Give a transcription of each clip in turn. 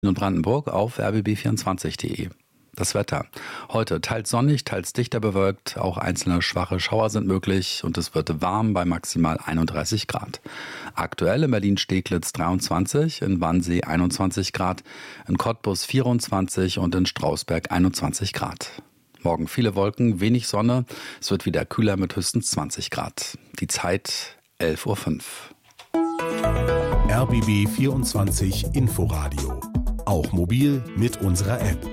In Brandenburg auf rbb24.de. Das Wetter. Heute teils sonnig, teils dichter bewölkt, auch einzelne schwache Schauer sind möglich und es wird warm bei maximal 31 Grad. Aktuell in Berlin-Steglitz 23, in Wannsee 21 Grad, in Cottbus 24 und in Strausberg 21 Grad. Morgen viele Wolken, wenig Sonne, es wird wieder kühler mit höchstens 20 Grad. Die Zeit 11:05 Uhr. RBB 24 Inforadio. Auch mobil mit unserer App.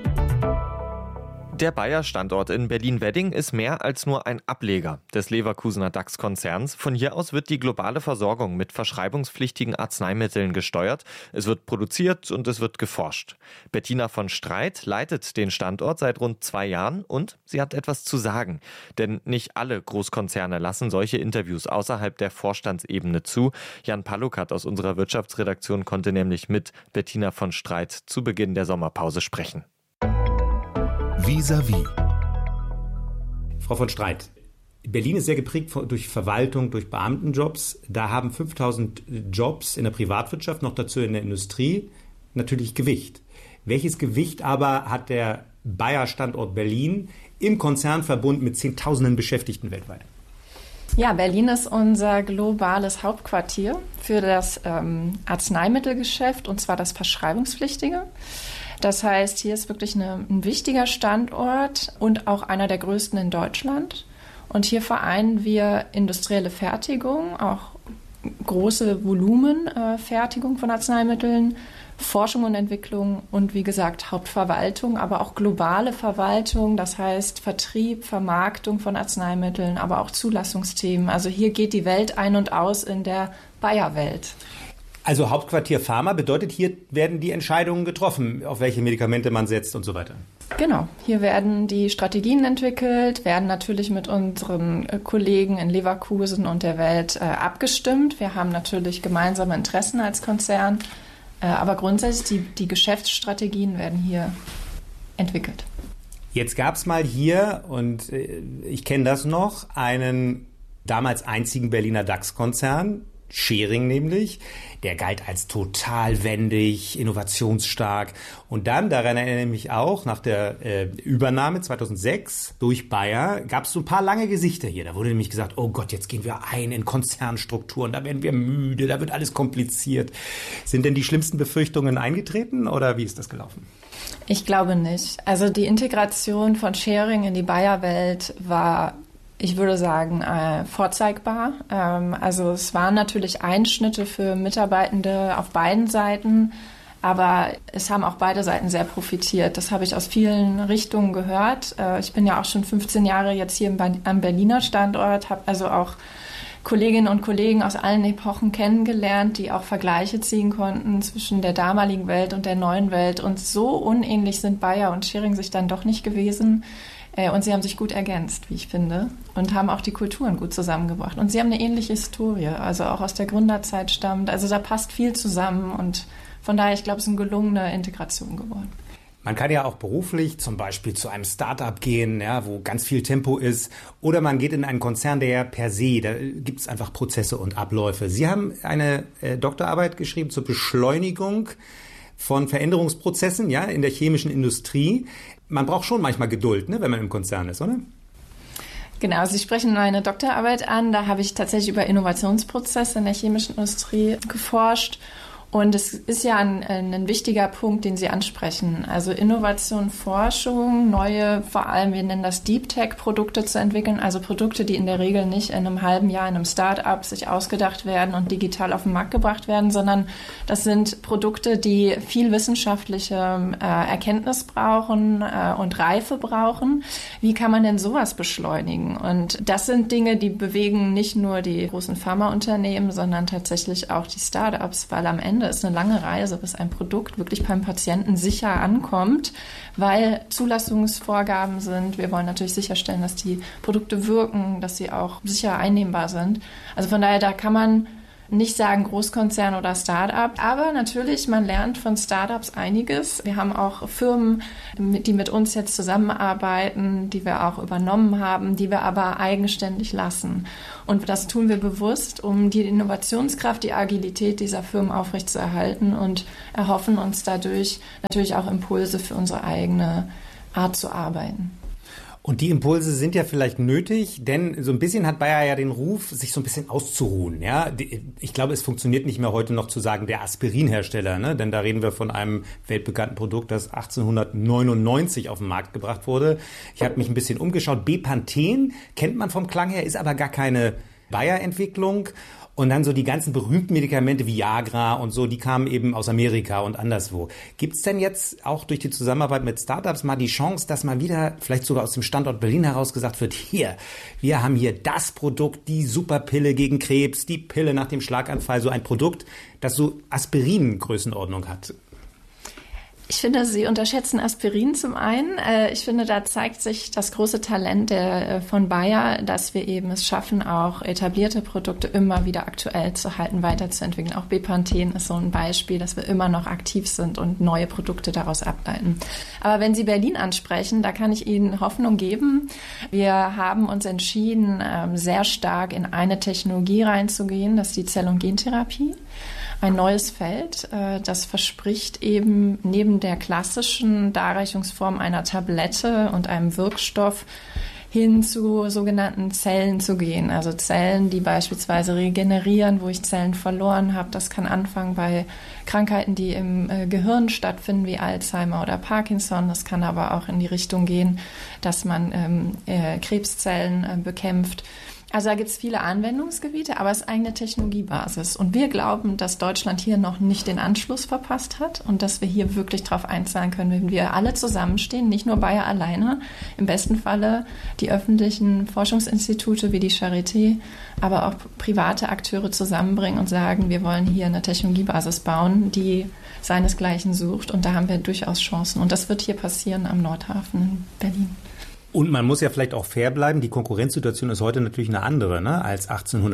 Der Bayer-Standort in Berlin-Wedding ist mehr als nur ein Ableger des Leverkusener DAX-Konzerns. Von hier aus wird die globale Versorgung mit verschreibungspflichtigen Arzneimitteln gesteuert. Es wird produziert und es wird geforscht. Bettina von Streit leitet den Standort seit rund 2 Jahren und sie hat etwas zu sagen. Denn nicht alle Großkonzerne lassen solche Interviews außerhalb der Vorstandsebene zu. Jan Palukat aus unserer Wirtschaftsredaktion konnte nämlich mit Bettina von Streit zu Beginn der Sommerpause sprechen. Vis-à-vis. Frau von Streit, Berlin ist sehr geprägt durch Verwaltung, durch Beamtenjobs. Da haben 5000 Jobs in der Privatwirtschaft, noch dazu in der Industrie, natürlich Gewicht. Welches Gewicht aber hat der Bayer-Standort Berlin im Konzernverbund mit Zehntausenden Beschäftigten weltweit? Ja, Berlin ist unser globales Hauptquartier für das Arzneimittelgeschäft, und zwar das Verschreibungspflichtige. Das heißt, hier ist wirklich ein wichtiger Standort und auch einer der größten in Deutschland. Und hier vereinen wir industrielle Fertigung, auch große Volumenfertigung von Arzneimitteln, Forschung und Entwicklung und wie gesagt Hauptverwaltung, aber auch globale Verwaltung, das heißt Vertrieb, Vermarktung von Arzneimitteln, aber auch Zulassungsthemen. Also hier geht die Welt ein und aus in der Bayer-Welt. Also Hauptquartier Pharma bedeutet, hier werden die Entscheidungen getroffen, auf welche Medikamente man setzt und so weiter. Genau, hier werden die Strategien entwickelt, werden natürlich mit unseren Kollegen in Leverkusen und der Welt abgestimmt. Wir haben natürlich gemeinsame Interessen als Konzern, aber grundsätzlich die Geschäftsstrategien werden hier entwickelt. Jetzt gab es mal hier, und ich kenne das noch, einen damals einzigen Berliner DAX-Konzern, Schering nämlich, der galt als total wendig, innovationsstark. Und dann, daran erinnere ich mich auch, nach der Übernahme 2006 durch Bayer, gab es so ein paar lange Gesichter hier. Da wurde nämlich gesagt, oh Gott, jetzt gehen wir ein in Konzernstrukturen, da werden wir müde, da wird alles kompliziert. Sind denn die schlimmsten Befürchtungen eingetreten oder wie ist das gelaufen? Ich glaube nicht. Also die Integration von Schering in die Bayer-Welt war, ich würde sagen, vorzeigbar. Also es waren natürlich Einschnitte für Mitarbeitende auf beiden Seiten, aber es haben auch beide Seiten sehr profitiert. Das habe ich aus vielen Richtungen gehört. Ich bin ja auch schon 15 Jahre jetzt hier am Berliner Standort, habe also auch Kolleginnen und Kollegen aus allen Epochen kennengelernt, die auch Vergleiche ziehen konnten zwischen der damaligen Welt und der neuen Welt. Und so unähnlich sind Bayer und Schering sich dann doch nicht gewesen. Und sie haben sich gut ergänzt, wie ich finde, und haben auch die Kulturen gut zusammengebracht. Und sie haben eine ähnliche Historie, also auch aus der Gründerzeit stammt. Also da passt viel zusammen und von daher, ich glaube, es ist eine gelungene Integration geworden. Man kann ja auch beruflich zum Beispiel zu einem Start-up gehen, ja, wo ganz viel Tempo ist. Oder man geht in einen Konzern, der ja per se, da gibt es einfach Prozesse und Abläufe. Sie haben eine Doktorarbeit geschrieben zur Beschleunigung von Veränderungsprozessen, ja, in der chemischen Industrie. Man braucht schon manchmal Geduld, ne, wenn man im Konzern ist, oder? Genau, Sie sprechen meine Doktorarbeit an. Da habe ich tatsächlich über Innovationsprozesse in der chemischen Industrie geforscht. Und es ist ja ein wichtiger Punkt, den Sie ansprechen. Also Innovation, Forschung, neue, vor allem, wir nennen das Deep Tech-Produkte zu entwickeln. Also Produkte, die in der Regel nicht in einem halben Jahr in einem Start-up sich ausgedacht werden und digital auf den Markt gebracht werden, sondern das sind Produkte, die viel wissenschaftliche Erkenntnis brauchen und Reife brauchen. Wie kann man denn sowas beschleunigen? Und das sind Dinge, die bewegen nicht nur die großen Pharmaunternehmen, sondern tatsächlich auch die Start-ups, weil am Ende ist eine lange Reise, bis ein Produkt wirklich beim Patienten sicher ankommt, weil Zulassungsvorgaben sind. Wir wollen natürlich sicherstellen, dass die Produkte wirken, dass sie auch sicher einnehmbar sind. Also von daher, da kann man nicht sagen Großkonzern oder Start-up, aber natürlich, man lernt von Start-ups einiges. Wir haben auch Firmen, die mit uns jetzt zusammenarbeiten, die wir auch übernommen haben, die wir aber eigenständig lassen. Und das tun wir bewusst, um die Innovationskraft, die Agilität dieser Firmen aufrechtzuerhalten und erhoffen uns dadurch natürlich auch Impulse für unsere eigene Art zu arbeiten. Und die Impulse sind ja vielleicht nötig, denn so ein bisschen hat Bayer ja den Ruf, sich so ein bisschen auszuruhen. Ja? Ich glaube, es funktioniert nicht mehr heute noch zu sagen, der Aspirinhersteller, ne? Denn da reden wir von einem weltbekannten Produkt, das 1899 auf den Markt gebracht wurde. Ich habe mich ein bisschen umgeschaut. Bepanthen kennt man vom Klang her, ist aber gar keine Bayer-Entwicklung. Und dann so die ganzen berühmten Medikamente, Viagra und so, die kamen eben aus Amerika und anderswo. Gibt es denn jetzt auch durch die Zusammenarbeit mit Startups mal die Chance, dass mal wieder, vielleicht sogar aus dem Standort Berlin heraus gesagt wird, hier, wir haben hier das Produkt, die Superpille gegen Krebs, die Pille nach dem Schlaganfall, so ein Produkt, das so Aspirin-Größenordnung hat? Ich finde, Sie unterschätzen Aspirin zum einen. Ich finde, da zeigt sich das große Talent von Bayer, dass wir eben es schaffen, auch etablierte Produkte immer wieder aktuell zu halten, weiterzuentwickeln. Auch Bepanthen ist so ein Beispiel, dass wir immer noch aktiv sind und neue Produkte daraus ableiten. Aber wenn Sie Berlin ansprechen, da kann ich Ihnen Hoffnung geben. Wir haben uns entschieden, sehr stark in eine Technologie reinzugehen, das ist die Zell- und Gentherapie. Ein neues Feld, das verspricht eben neben der klassischen Darreichungsform einer Tablette und einem Wirkstoff hin zu sogenannten Zellen zu gehen. Also Zellen, die beispielsweise regenerieren, wo ich Zellen verloren habe. Das kann anfangen bei Krankheiten, die im Gehirn stattfinden, wie Alzheimer oder Parkinson. Das kann aber auch in die Richtung gehen, dass man Krebszellen bekämpft. Also da gibt es viele Anwendungsgebiete, aber es ist eine Technologiebasis. Und wir glauben, dass Deutschland hier noch nicht den Anschluss verpasst hat und dass wir hier wirklich darauf einzahlen können, wenn wir alle zusammenstehen, nicht nur Bayer alleine, im besten Falle die öffentlichen Forschungsinstitute wie die Charité, aber auch private Akteure zusammenbringen und sagen, wir wollen hier eine Technologiebasis bauen, die seinesgleichen sucht. Und da haben wir durchaus Chancen. Und das wird hier passieren am Nordhafen in Berlin. Und man muss ja vielleicht auch fair bleiben. Die Konkurrenzsituation ist heute natürlich eine andere, ne, als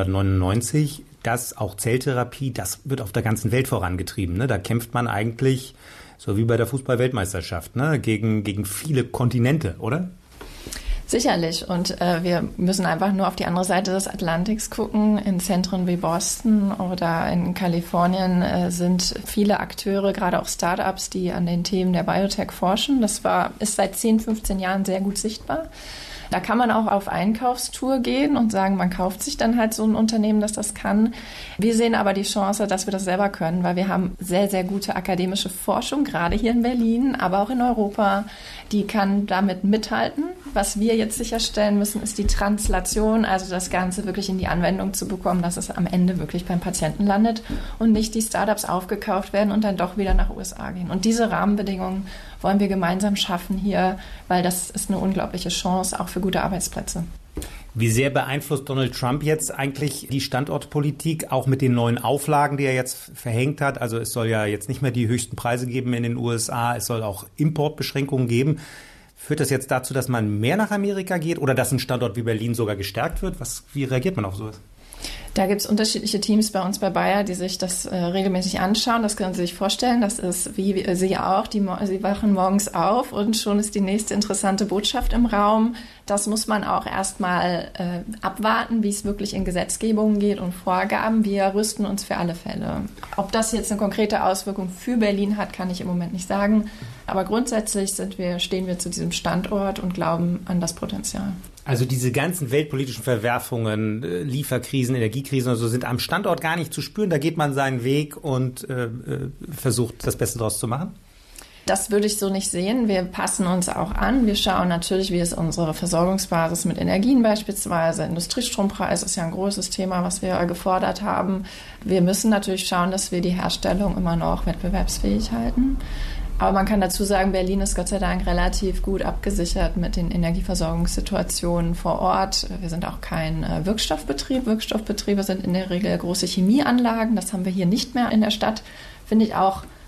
1899. Das auch Zelltherapie, das wird auf der ganzen Welt vorangetrieben. Ne? Da kämpft man eigentlich, so wie bei der Fußball-Weltmeisterschaft, ne, gegen viele Kontinente, oder? Sicherlich. Und wir müssen einfach nur auf die andere Seite des Atlantiks gucken. In Zentren wie Boston oder in Kalifornien sind viele Akteure, gerade auch Start-ups, die an den Themen der Biotech forschen. Das ist seit 10, 15 Jahren sehr gut sichtbar. Da kann man auch auf Einkaufstour gehen und sagen, man kauft sich dann halt so ein Unternehmen, das das kann. Wir sehen aber die Chance, dass wir das selber können, weil wir haben sehr, sehr gute akademische Forschung, gerade hier in Berlin, aber auch in Europa. Die kann damit mithalten. Was wir jetzt sicherstellen müssen, ist die Translation, also das Ganze wirklich in die Anwendung zu bekommen, dass es am Ende wirklich beim Patienten landet und nicht die Startups aufgekauft werden und dann doch wieder nach USA gehen. Und diese Rahmenbedingungen wollen wir gemeinsam schaffen hier, weil das ist eine unglaubliche Chance, auch für gute Arbeitsplätze. Wie sehr beeinflusst Donald Trump jetzt eigentlich die Standortpolitik, auch mit den neuen Auflagen, die er jetzt verhängt hat? Also es soll ja jetzt nicht mehr die höchsten Preise geben in den USA, es soll auch Importbeschränkungen geben. Führt das jetzt dazu, dass man mehr nach Amerika geht oder dass ein Standort wie Berlin sogar gestärkt wird? Wie reagiert man auf sowas? Da gibt es unterschiedliche Teams bei uns bei Bayer, die sich das regelmäßig anschauen. Das können Sie sich vorstellen. Das ist wie Sie auch. Sie wachen morgens auf und schon ist die nächste interessante Botschaft im Raum. Das muss man auch erstmal abwarten, wie es wirklich in Gesetzgebungen geht und Vorgaben. Wir rüsten uns für alle Fälle. Ob das jetzt eine konkrete Auswirkung für Berlin hat, kann ich im Moment nicht sagen. Aber grundsätzlich stehen wir zu diesem Standort und glauben an das Potenzial. Also diese ganzen weltpolitischen Verwerfungen, Lieferkrisen, Energiekrisen und so sind am Standort gar nicht zu spüren. Da geht man seinen Weg und versucht, das Beste daraus zu machen? Das würde ich so nicht sehen. Wir passen uns auch an. Wir schauen natürlich, wie ist unsere Versorgungsbasis mit Energien beispielsweise. Industriestrompreis ist ja ein großes Thema, was wir gefordert haben. Wir müssen natürlich schauen, dass wir die Herstellung immer noch wettbewerbsfähig halten. Aber man kann dazu sagen, Berlin ist Gott sei Dank relativ gut abgesichert mit den Energieversorgungssituationen vor Ort. Wir sind auch kein Wirkstoffbetrieb. Wirkstoffbetriebe sind in der Regel große Chemieanlagen. Das haben wir hier nicht mehr in der Stadt. Finde ich auch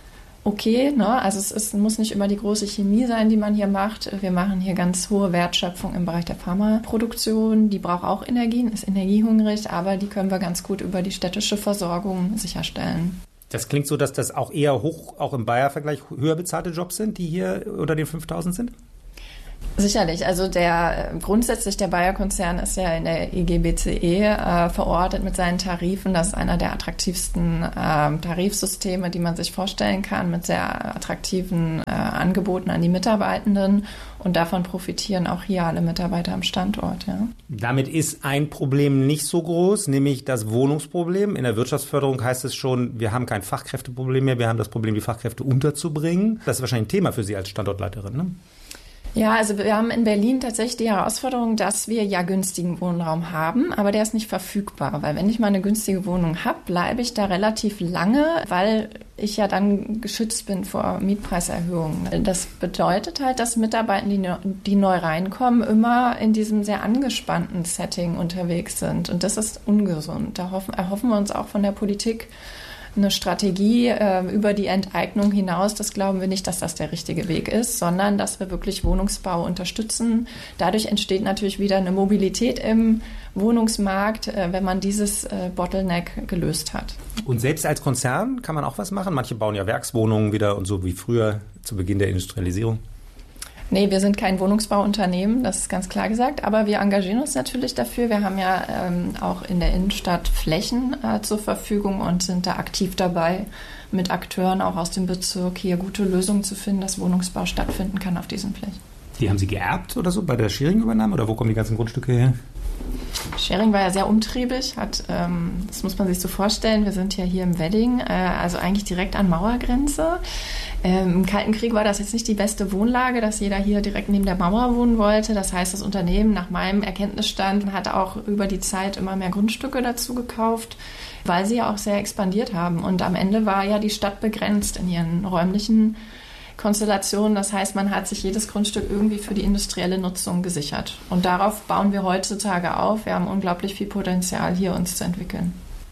okay, ne? Also es muss nicht immer die große Chemie sein, die man hier macht. Wir machen hier ganz hohe Wertschöpfung im Bereich der Pharmaproduktion. Die braucht auch Energien, ist energiehungrig, aber die können wir ganz gut über die städtische Versorgung sicherstellen. Das klingt so, dass das auch eher auch im Bayer-Vergleich höher bezahlte Jobs sind, die hier unter den 5.000 sind? Sicherlich. Also grundsätzlich der Bayer-Konzern ist ja in der EGBCE verortet mit seinen Tarifen. Das ist einer der attraktivsten Tarifsysteme, die man sich vorstellen kann, mit sehr attraktiven Angeboten an die Mitarbeitenden. Und davon profitieren auch hier alle Mitarbeiter am Standort. Ja. Damit ist ein Problem nicht so groß, nämlich das Wohnungsproblem. In der Wirtschaftsförderung heißt es schon, wir haben kein Fachkräfteproblem mehr, wir haben das Problem, die Fachkräfte unterzubringen. Das ist wahrscheinlich ein Thema für Sie als Standortleiterin, ne? Ja, also wir haben in Berlin tatsächlich die Herausforderung, dass wir ja günstigen Wohnraum haben, aber der ist nicht verfügbar, weil wenn ich mal eine günstige Wohnung habe, bleibe ich da relativ lange, weil ich ja dann geschützt bin vor Mietpreiserhöhungen. Das bedeutet halt, dass Mitarbeiter, die neu reinkommen, immer in diesem sehr angespannten Setting unterwegs sind und das ist ungesund. Da erhoffen wir uns auch von der Politik eine Strategie über die Enteignung hinaus, das glauben wir nicht, dass das der richtige Weg ist, sondern dass wir wirklich Wohnungsbau unterstützen. Dadurch entsteht natürlich wieder eine Mobilität im Wohnungsmarkt, wenn man dieses Bottleneck gelöst hat. Und selbst als Konzern kann man auch was machen? Manche bauen ja Werkswohnungen wieder und so wie früher zu Beginn der Industrialisierung. Nee, wir sind kein Wohnungsbauunternehmen, das ist ganz klar gesagt, aber wir engagieren uns natürlich dafür. Wir haben ja auch in der Innenstadt Flächen zur Verfügung und sind da aktiv dabei, mit Akteuren auch aus dem Bezirk hier gute Lösungen zu finden, dass Wohnungsbau stattfinden kann auf diesen Flächen. Die haben Sie geerbt oder so bei der Schering-Übernahme oder wo kommen die ganzen Grundstücke her? Schering war ja sehr umtriebig, das muss man sich so vorstellen, wir sind ja hier im Wedding, also eigentlich direkt an Mauergrenze. Im Kalten Krieg war das jetzt nicht die beste Wohnlage, dass jeder hier direkt neben der Mauer wohnen wollte. Das heißt, das Unternehmen nach meinem Erkenntnisstand hat auch über die Zeit immer mehr Grundstücke dazu gekauft, weil sie ja auch sehr expandiert haben. Und am Ende war ja die Stadt begrenzt in ihren räumlichen Konstellationen. Das heißt, man hat sich jedes Grundstück irgendwie für die industrielle Nutzung gesichert. Und darauf bauen wir heutzutage auf. Wir haben unglaublich viel Potenzial, hier uns zu entwickeln.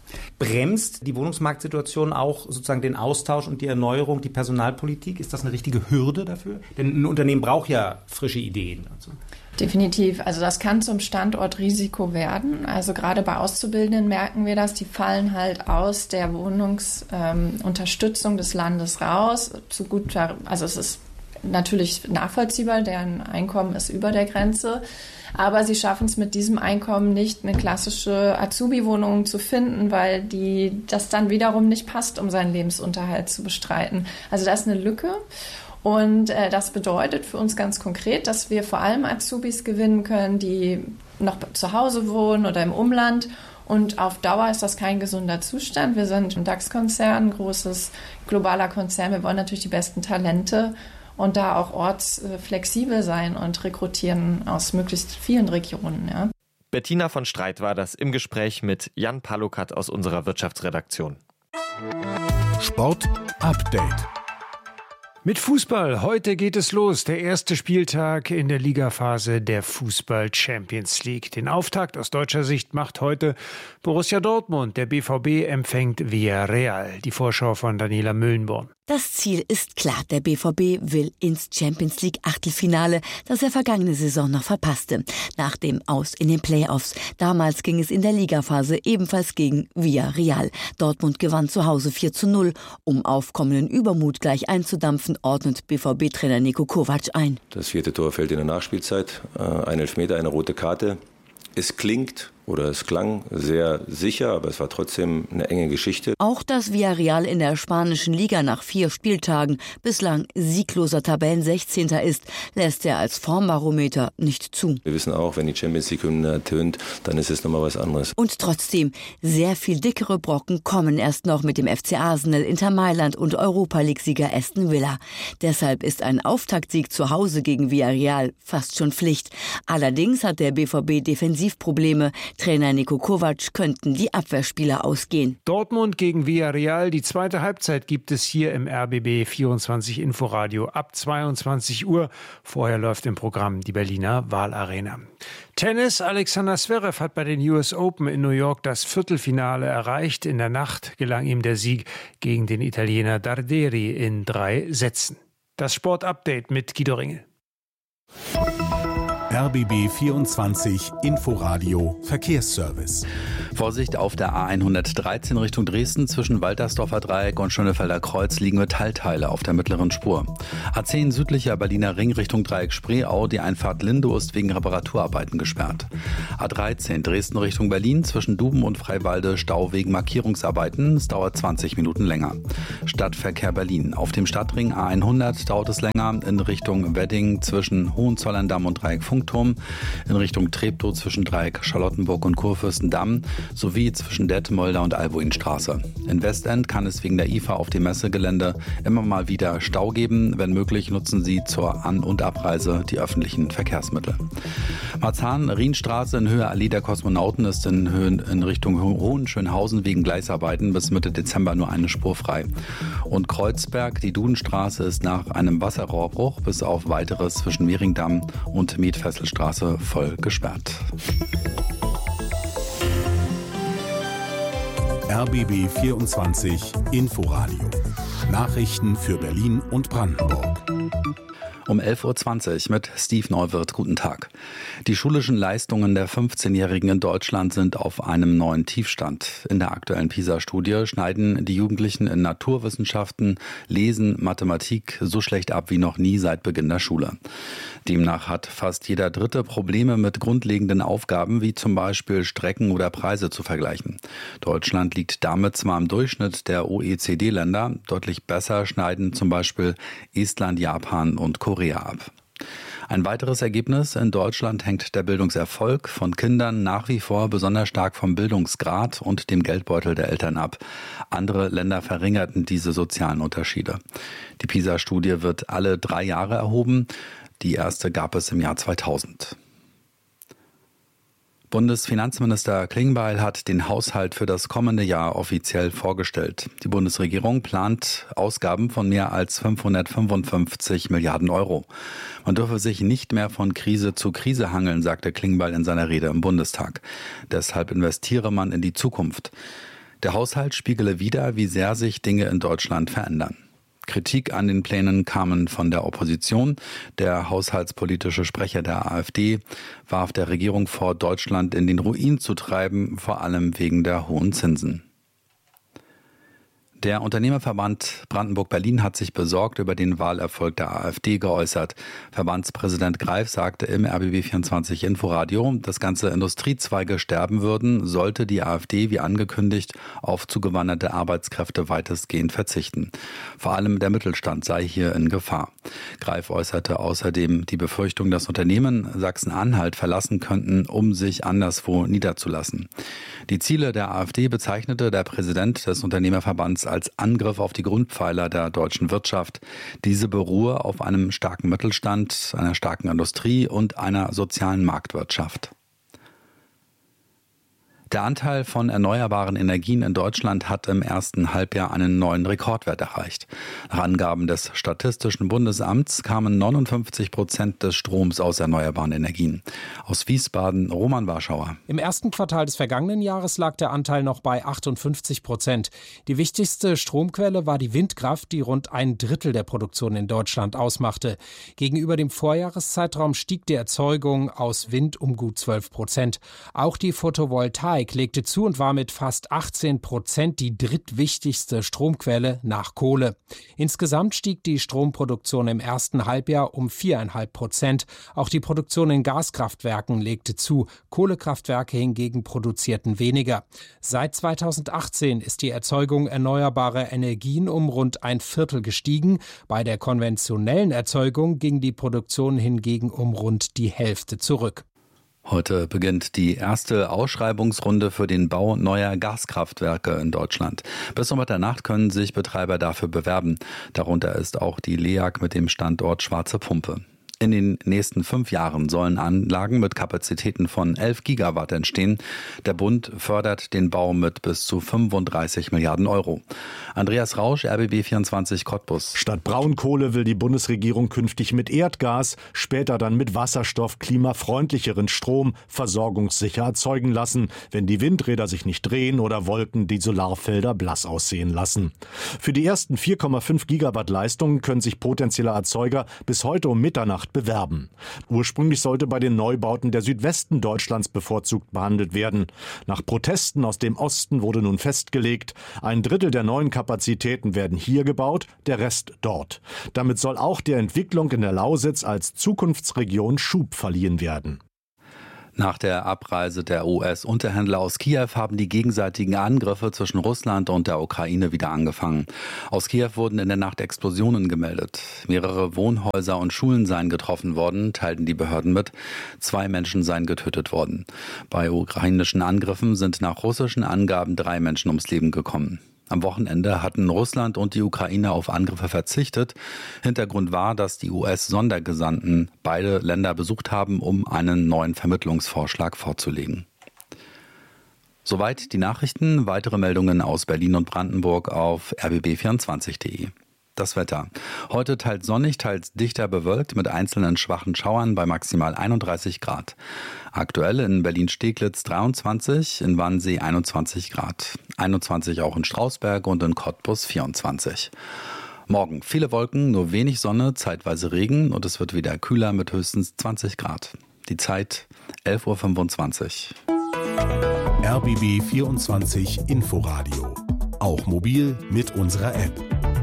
Bremst die Wohnungsmarktsituation auch sozusagen den Austausch und die Erneuerung, die Personalpolitik? Ist das eine richtige Hürde dafür? Denn ein Unternehmen braucht ja frische Ideen. Also. Definitiv. Also das kann zum Standortrisiko werden. Also gerade bei Auszubildenden merken wir das. Die fallen halt aus der Wohnungsunterstützung des Landes raus. Also es ist natürlich nachvollziehbar, deren Einkommen ist über der Grenze. Aber sie schaffen es mit diesem Einkommen nicht, eine klassische Azubi-Wohnung zu finden, weil das dann wiederum nicht passt, um seinen Lebensunterhalt zu bestreiten. Also da ist eine Lücke. Und das bedeutet für uns ganz konkret, dass wir vor allem Azubis gewinnen können, die noch zu Hause wohnen oder im Umland. Und auf Dauer ist das kein gesunder Zustand. Wir sind ein DAX-Konzern, ein großes globaler Konzern. Wir wollen natürlich die besten Talente und da auch ortsflexibel sein und rekrutieren aus möglichst vielen Regionen. Ja. Bettina von Streit war das im Gespräch mit Jan Palukat aus unserer Wirtschaftsredaktion. Sport Update. Mit Fußball. Heute geht es los. Der erste Spieltag in der Ligaphase der Fußball Champions League. Den Auftakt aus deutscher Sicht macht heute Borussia Dortmund. Der BVB empfängt Villarreal. Die Vorschau von Daniela Müllenborn. Das Ziel ist klar, der BVB will ins Champions-League-Achtelfinale, das er vergangene Saison noch verpasste, nach dem Aus in den Playoffs. Damals ging es in der Ligaphase ebenfalls gegen Villarreal. Dortmund gewann zu Hause 4:0. Um aufkommenden Übermut gleich einzudampfen, ordnet BVB-Trainer Niko Kovac ein. Das 4. Tor fällt in der Nachspielzeit, ein Elfmeter, eine rote Karte. Es klang sehr sicher, aber es war trotzdem eine enge Geschichte. Auch dass Villarreal in der spanischen Liga nach 4 Spieltagen bislang siegloser Tabellen-16. ist, lässt er als Formbarometer nicht zu. Wir wissen auch, wenn die Champions League-Hymne ertönt, dann ist es nochmal was anderes. Und trotzdem, sehr viel dickere Brocken kommen erst noch mit dem FC Arsenal, Inter Mailand und Europa-League-Sieger Aston Villa. Deshalb ist ein Auftaktsieg zu Hause gegen Villarreal fast schon Pflicht. Allerdings hat der BVB Defensivprobleme. Trainer Niko Kovac könnten die Abwehrspieler ausgehen. Dortmund gegen Villarreal. Die zweite Halbzeit gibt es hier im RBB 24 Inforadio ab 22 Uhr. Vorher läuft im Programm die Berliner Wahlarena. Tennis. Alexander Zverev hat bei den US Open in New York das Viertelfinale erreicht. In der Nacht gelang ihm der Sieg gegen den Italiener Darderi in 3 Sätzen. Das Sportupdate mit Guido Ringel. RBB 24 Inforadio Verkehrsservice. Vorsicht auf der A113 Richtung Dresden zwischen Waltersdorfer Dreieck und Schönefelder Kreuz liegen Metallteile auf der mittleren Spur. A10 südlicher Berliner Ring Richtung Dreieck Spreeau, die Einfahrt Lindow ist wegen Reparaturarbeiten gesperrt. A13 Dresden Richtung Berlin zwischen Duben und Freiwalde Stau wegen Markierungsarbeiten. Es dauert 20 Minuten länger. Stadtverkehr Berlin. Auf dem Stadtring A100 dauert es länger in Richtung Wedding zwischen Hohenzollern-Damm und Dreieck Funkturm, in Richtung Treptow zwischen Dreieck Charlottenburg und Kurfürstendamm sowie zwischen Detmolder und Albuinstraße. In Westend kann es wegen der IFA auf dem Messegelände immer mal wieder Stau geben. Wenn möglich, nutzen Sie zur An- und Abreise die öffentlichen Verkehrsmittel. Marzahn-Rienstraße in Höhe Allee der Kosmonauten ist in Richtung Hohenschönhausen wegen Gleisarbeiten bis Mitte Dezember nur eine Spur frei. Und Kreuzberg, die Dudenstraße ist nach einem Wasserrohrbruch bis auf weiteres zwischen Mehringdamm und Mietfesselstraße voll gesperrt. RBB 24 Inforadio. Nachrichten für Berlin und Brandenburg. Um 11.20 Uhr mit Steve Neuwirth. Guten Tag. Die schulischen Leistungen der 15-Jährigen in Deutschland sind auf einem neuen Tiefstand. In der aktuellen PISA-Studie schneiden die Jugendlichen in Naturwissenschaften, Lesen, Mathematik so schlecht ab wie noch nie seit Beginn der Schule. Demnach hat fast jeder Dritte Probleme mit grundlegenden Aufgaben wie zum Beispiel Strecken oder Preise zu vergleichen. Deutschland liegt damit zwar im Durchschnitt der OECD-Länder, deutlich besser schneiden zum Beispiel Estland, Japan und Korea ab. Ein weiteres Ergebnis: In Deutschland hängt der Bildungserfolg von Kindern nach wie vor besonders stark vom Bildungsgrad und dem Geldbeutel der Eltern ab. Andere Länder verringerten diese sozialen Unterschiede. Die PISA-Studie wird alle 3 Jahre erhoben. Die erste gab es im Jahr 2000. Bundesfinanzminister Klingbeil hat den Haushalt für das kommende Jahr offiziell vorgestellt. Die Bundesregierung plant Ausgaben von mehr als 555 Milliarden Euro. Man dürfe sich nicht mehr von Krise zu Krise hangeln, sagte Klingbeil in seiner Rede im Bundestag. Deshalb investiere man in die Zukunft. Der Haushalt spiegele wider, wie sehr sich Dinge in Deutschland verändern. Kritik an den Plänen kamen von der Opposition. Der haushaltspolitische Sprecher der AfD warf der Regierung vor, Deutschland in den Ruin zu treiben, vor allem wegen der hohen Zinsen. Der Unternehmerverband Brandenburg-Berlin hat sich besorgt über den Wahlerfolg der AfD geäußert. Verbandspräsident Greif sagte im RBB24 Inforadio, dass ganze Industriezweige sterben würden, sollte die AfD wie angekündigt auf zugewanderte Arbeitskräfte weitestgehend verzichten. Vor allem der Mittelstand sei hier in Gefahr. Greif äußerte außerdem die Befürchtung, dass Unternehmen Sachsen-Anhalt verlassen könnten, um sich anderswo niederzulassen. Die Ziele der AfD bezeichnete der Präsident des Unternehmerverbands als Angriff auf die Grundpfeiler der deutschen Wirtschaft. Diese beruhe auf einem starken Mittelstand, einer starken Industrie und einer sozialen Marktwirtschaft. Der Anteil von erneuerbaren Energien in Deutschland hat im ersten Halbjahr einen neuen Rekordwert erreicht. Nach Angaben des Statistischen Bundesamts kamen 59% des Stroms aus erneuerbaren Energien. Aus Wiesbaden, Roman Warschauer. Im ersten Quartal des vergangenen Jahres lag der Anteil noch bei 58%. Die wichtigste Stromquelle war die Windkraft, die rund 1/3 der Produktion in Deutschland ausmachte. Gegenüber dem Vorjahreszeitraum stieg die Erzeugung aus Wind um gut 12%. Auch die Photovoltaik legte zu und war mit fast 18% die drittwichtigste Stromquelle nach Kohle. Insgesamt stieg die Stromproduktion im ersten Halbjahr um 4,5%. Auch die Produktion in Gaskraftwerken legte zu. Kohlekraftwerke hingegen produzierten weniger. Seit 2018 ist die Erzeugung erneuerbarer Energien um rund 1/4 gestiegen. Bei der konventionellen Erzeugung ging die Produktion hingegen um rund die Hälfte zurück. Heute beginnt die erste Ausschreibungsrunde für den Bau neuer Gaskraftwerke in Deutschland. Bis um Mitternacht können sich Betreiber dafür bewerben. Darunter ist auch die LEAG mit dem Standort Schwarze Pumpe. In den nächsten 5 Jahren sollen Anlagen mit Kapazitäten von 11 Gigawatt entstehen. Der Bund fördert den Bau mit bis zu 35 Milliarden Euro. Andreas Rausch, RBB24 Cottbus. Statt Braunkohle will die Bundesregierung künftig mit Erdgas, später dann mit Wasserstoff klimafreundlicheren Strom versorgungssicher erzeugen lassen, wenn die Windräder sich nicht drehen oder Wolken die Solarfelder blass aussehen lassen. Für die ersten 4,5 Gigawatt Leistungen können sich potenzielle Erzeuger bis heute um Mitternacht bewerben. Ursprünglich sollte bei den Neubauten der Südwesten Deutschlands bevorzugt behandelt werden. Nach Protesten aus dem Osten wurde nun festgelegt, 1/3 der neuen Kapazitäten werden hier gebaut, der Rest dort. Damit soll auch der Entwicklung in der Lausitz als Zukunftsregion Schub verliehen werden. Nach der Abreise der US-Unterhändler aus Kiew haben die gegenseitigen Angriffe zwischen Russland und der Ukraine wieder angefangen. Aus Kiew wurden in der Nacht Explosionen gemeldet. Mehrere Wohnhäuser und Schulen seien getroffen worden, teilten die Behörden mit. 2 Menschen seien getötet worden. Bei ukrainischen Angriffen sind nach russischen Angaben 3 Menschen ums Leben gekommen. Am Wochenende hatten Russland und die Ukraine auf Angriffe verzichtet. Hintergrund war, dass die US-Sondergesandten beide Länder besucht haben, um einen neuen Vermittlungsvorschlag vorzulegen. Soweit die Nachrichten. Weitere Meldungen aus Berlin und Brandenburg auf rbb24.de. Das Wetter. Heute teils sonnig, teils dichter bewölkt mit einzelnen schwachen Schauern bei maximal 31 Grad. Aktuell in Berlin-Steglitz 23, in Wannsee 21 Grad. 21 auch in Strausberg und in Cottbus 24. Morgen viele Wolken, nur wenig Sonne, zeitweise Regen und es wird wieder kühler mit höchstens 20 Grad. Die Zeit 11.25 Uhr. RBB 24 Inforadio. Auch mobil mit unserer App.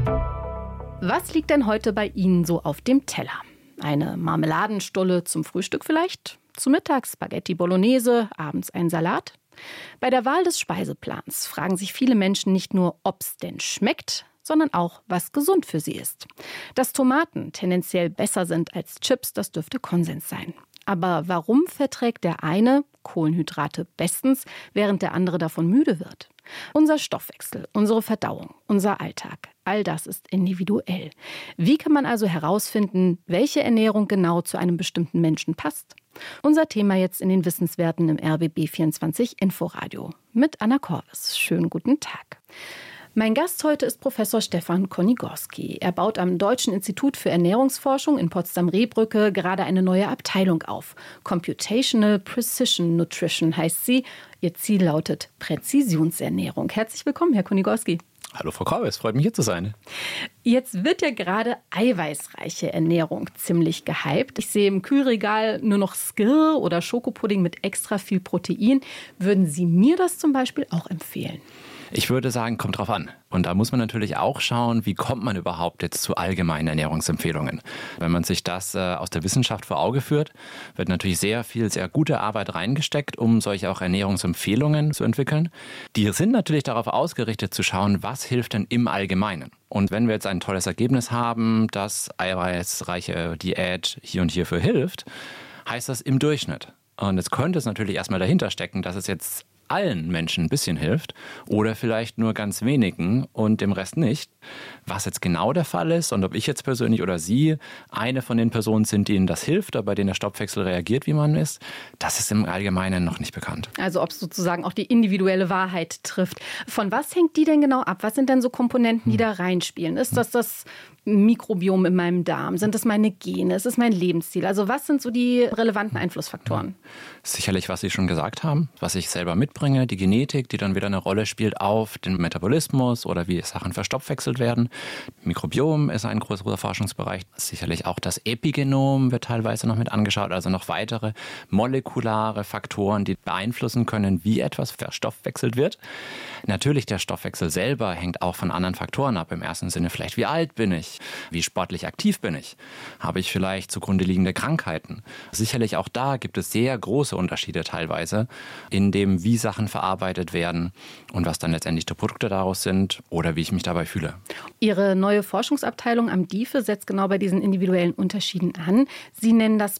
Was liegt denn heute bei Ihnen so auf dem Teller? Eine Marmeladenstulle zum Frühstück vielleicht? Zu Mittag Spaghetti Bolognese, abends ein Salat? Bei der Wahl des Speiseplans fragen sich viele Menschen nicht nur, ob es denn schmeckt, sondern auch, was gesund für sie ist. Dass Tomaten tendenziell besser sind als Chips, das dürfte Konsens sein. Aber warum verträgt der eine Kohlenhydrate bestens, während der andere davon müde wird? Unser Stoffwechsel, unsere Verdauung, unser Alltag, all das ist individuell. Wie kann man also herausfinden, welche Ernährung genau zu einem bestimmten Menschen passt? Unser Thema jetzt in den Wissenswerten im RBB24 Inforadio mit Anna Korvis. Schönen guten Tag. Mein Gast heute ist Professor Stefan Konigorski. Er baut am Deutschen Institut für Ernährungsforschung in Potsdam-Rehbrücke gerade eine neue Abteilung auf. Computational Precision Nutrition heißt sie. Ihr Ziel lautet Präzisionsernährung. Herzlich willkommen, Herr Konigorski. Hallo Frau Korvis, freut mich hier zu sein. Jetzt wird ja gerade eiweißreiche Ernährung ziemlich gehypt. Ich sehe im Kühlregal nur noch Skir oder Schokopudding mit extra viel Protein. Würden Sie mir das zum Beispiel auch empfehlen? Ich würde sagen, kommt drauf an. Und da muss man natürlich auch schauen, wie kommt man überhaupt jetzt zu allgemeinen Ernährungsempfehlungen. Wenn man sich das aus der Wissenschaft vor Auge führt, wird natürlich sehr gute Arbeit reingesteckt, um solche auch Ernährungsempfehlungen zu entwickeln. Die sind natürlich darauf ausgerichtet zu schauen, was hilft denn im Allgemeinen. Und wenn wir jetzt ein tolles Ergebnis haben, dass eiweißreiche Diät hier und hierfür hilft, heißt das im Durchschnitt. Und jetzt könnte es natürlich erstmal dahinter stecken, dass es jetzt allen Menschen ein bisschen hilft oder vielleicht nur ganz wenigen und dem Rest nicht. Was jetzt genau der Fall ist und ob ich jetzt persönlich oder Sie eine von den Personen sind, denen das hilft, oder bei denen der Stoffwechsel reagiert, wie man ist, das ist im Allgemeinen noch nicht bekannt. Also ob es sozusagen auch die individuelle Wahrheit trifft. Von was hängt die denn genau ab? Was sind denn so Komponenten, die da reinspielen? Ist das Mikrobiom in meinem Darm? Sind das meine Gene? Ist es mein Lebensstil? Also was sind so die relevanten Einflussfaktoren? Sicherlich, was Sie schon gesagt haben, was ich selber mitbringe, die Genetik, die dann wieder eine Rolle spielt auf den Metabolismus oder wie Sachen verstoffwechselt werden. Mikrobiom ist ein großer Forschungsbereich. Sicherlich auch das Epigenom wird teilweise noch mit angeschaut, also noch weitere molekulare Faktoren, die beeinflussen können, wie etwas verstoffwechselt wird. Natürlich, der Stoffwechsel selber hängt auch von anderen Faktoren ab. Im ersten Sinne vielleicht, wie alt bin ich? Wie sportlich aktiv bin ich? Habe ich vielleicht zugrunde liegende Krankheiten? Sicherlich auch da gibt es sehr große Unterschiede teilweise in dem, wie Sachen verarbeitet werden und was dann letztendlich die Produkte daraus sind oder wie ich mich dabei fühle. Ihre neue Forschungsabteilung am DIFE setzt genau bei diesen individuellen Unterschieden an. Sie nennen das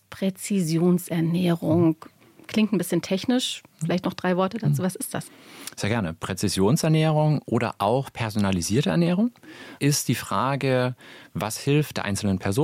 Präzisionsernährung. Klingt ein bisschen technisch. Vielleicht noch 3 Worte dazu. Was ist das? Sehr gerne. Präzisionsernährung oder auch personalisierte Ernährung ist die Frage, was hilft der einzelnen Person?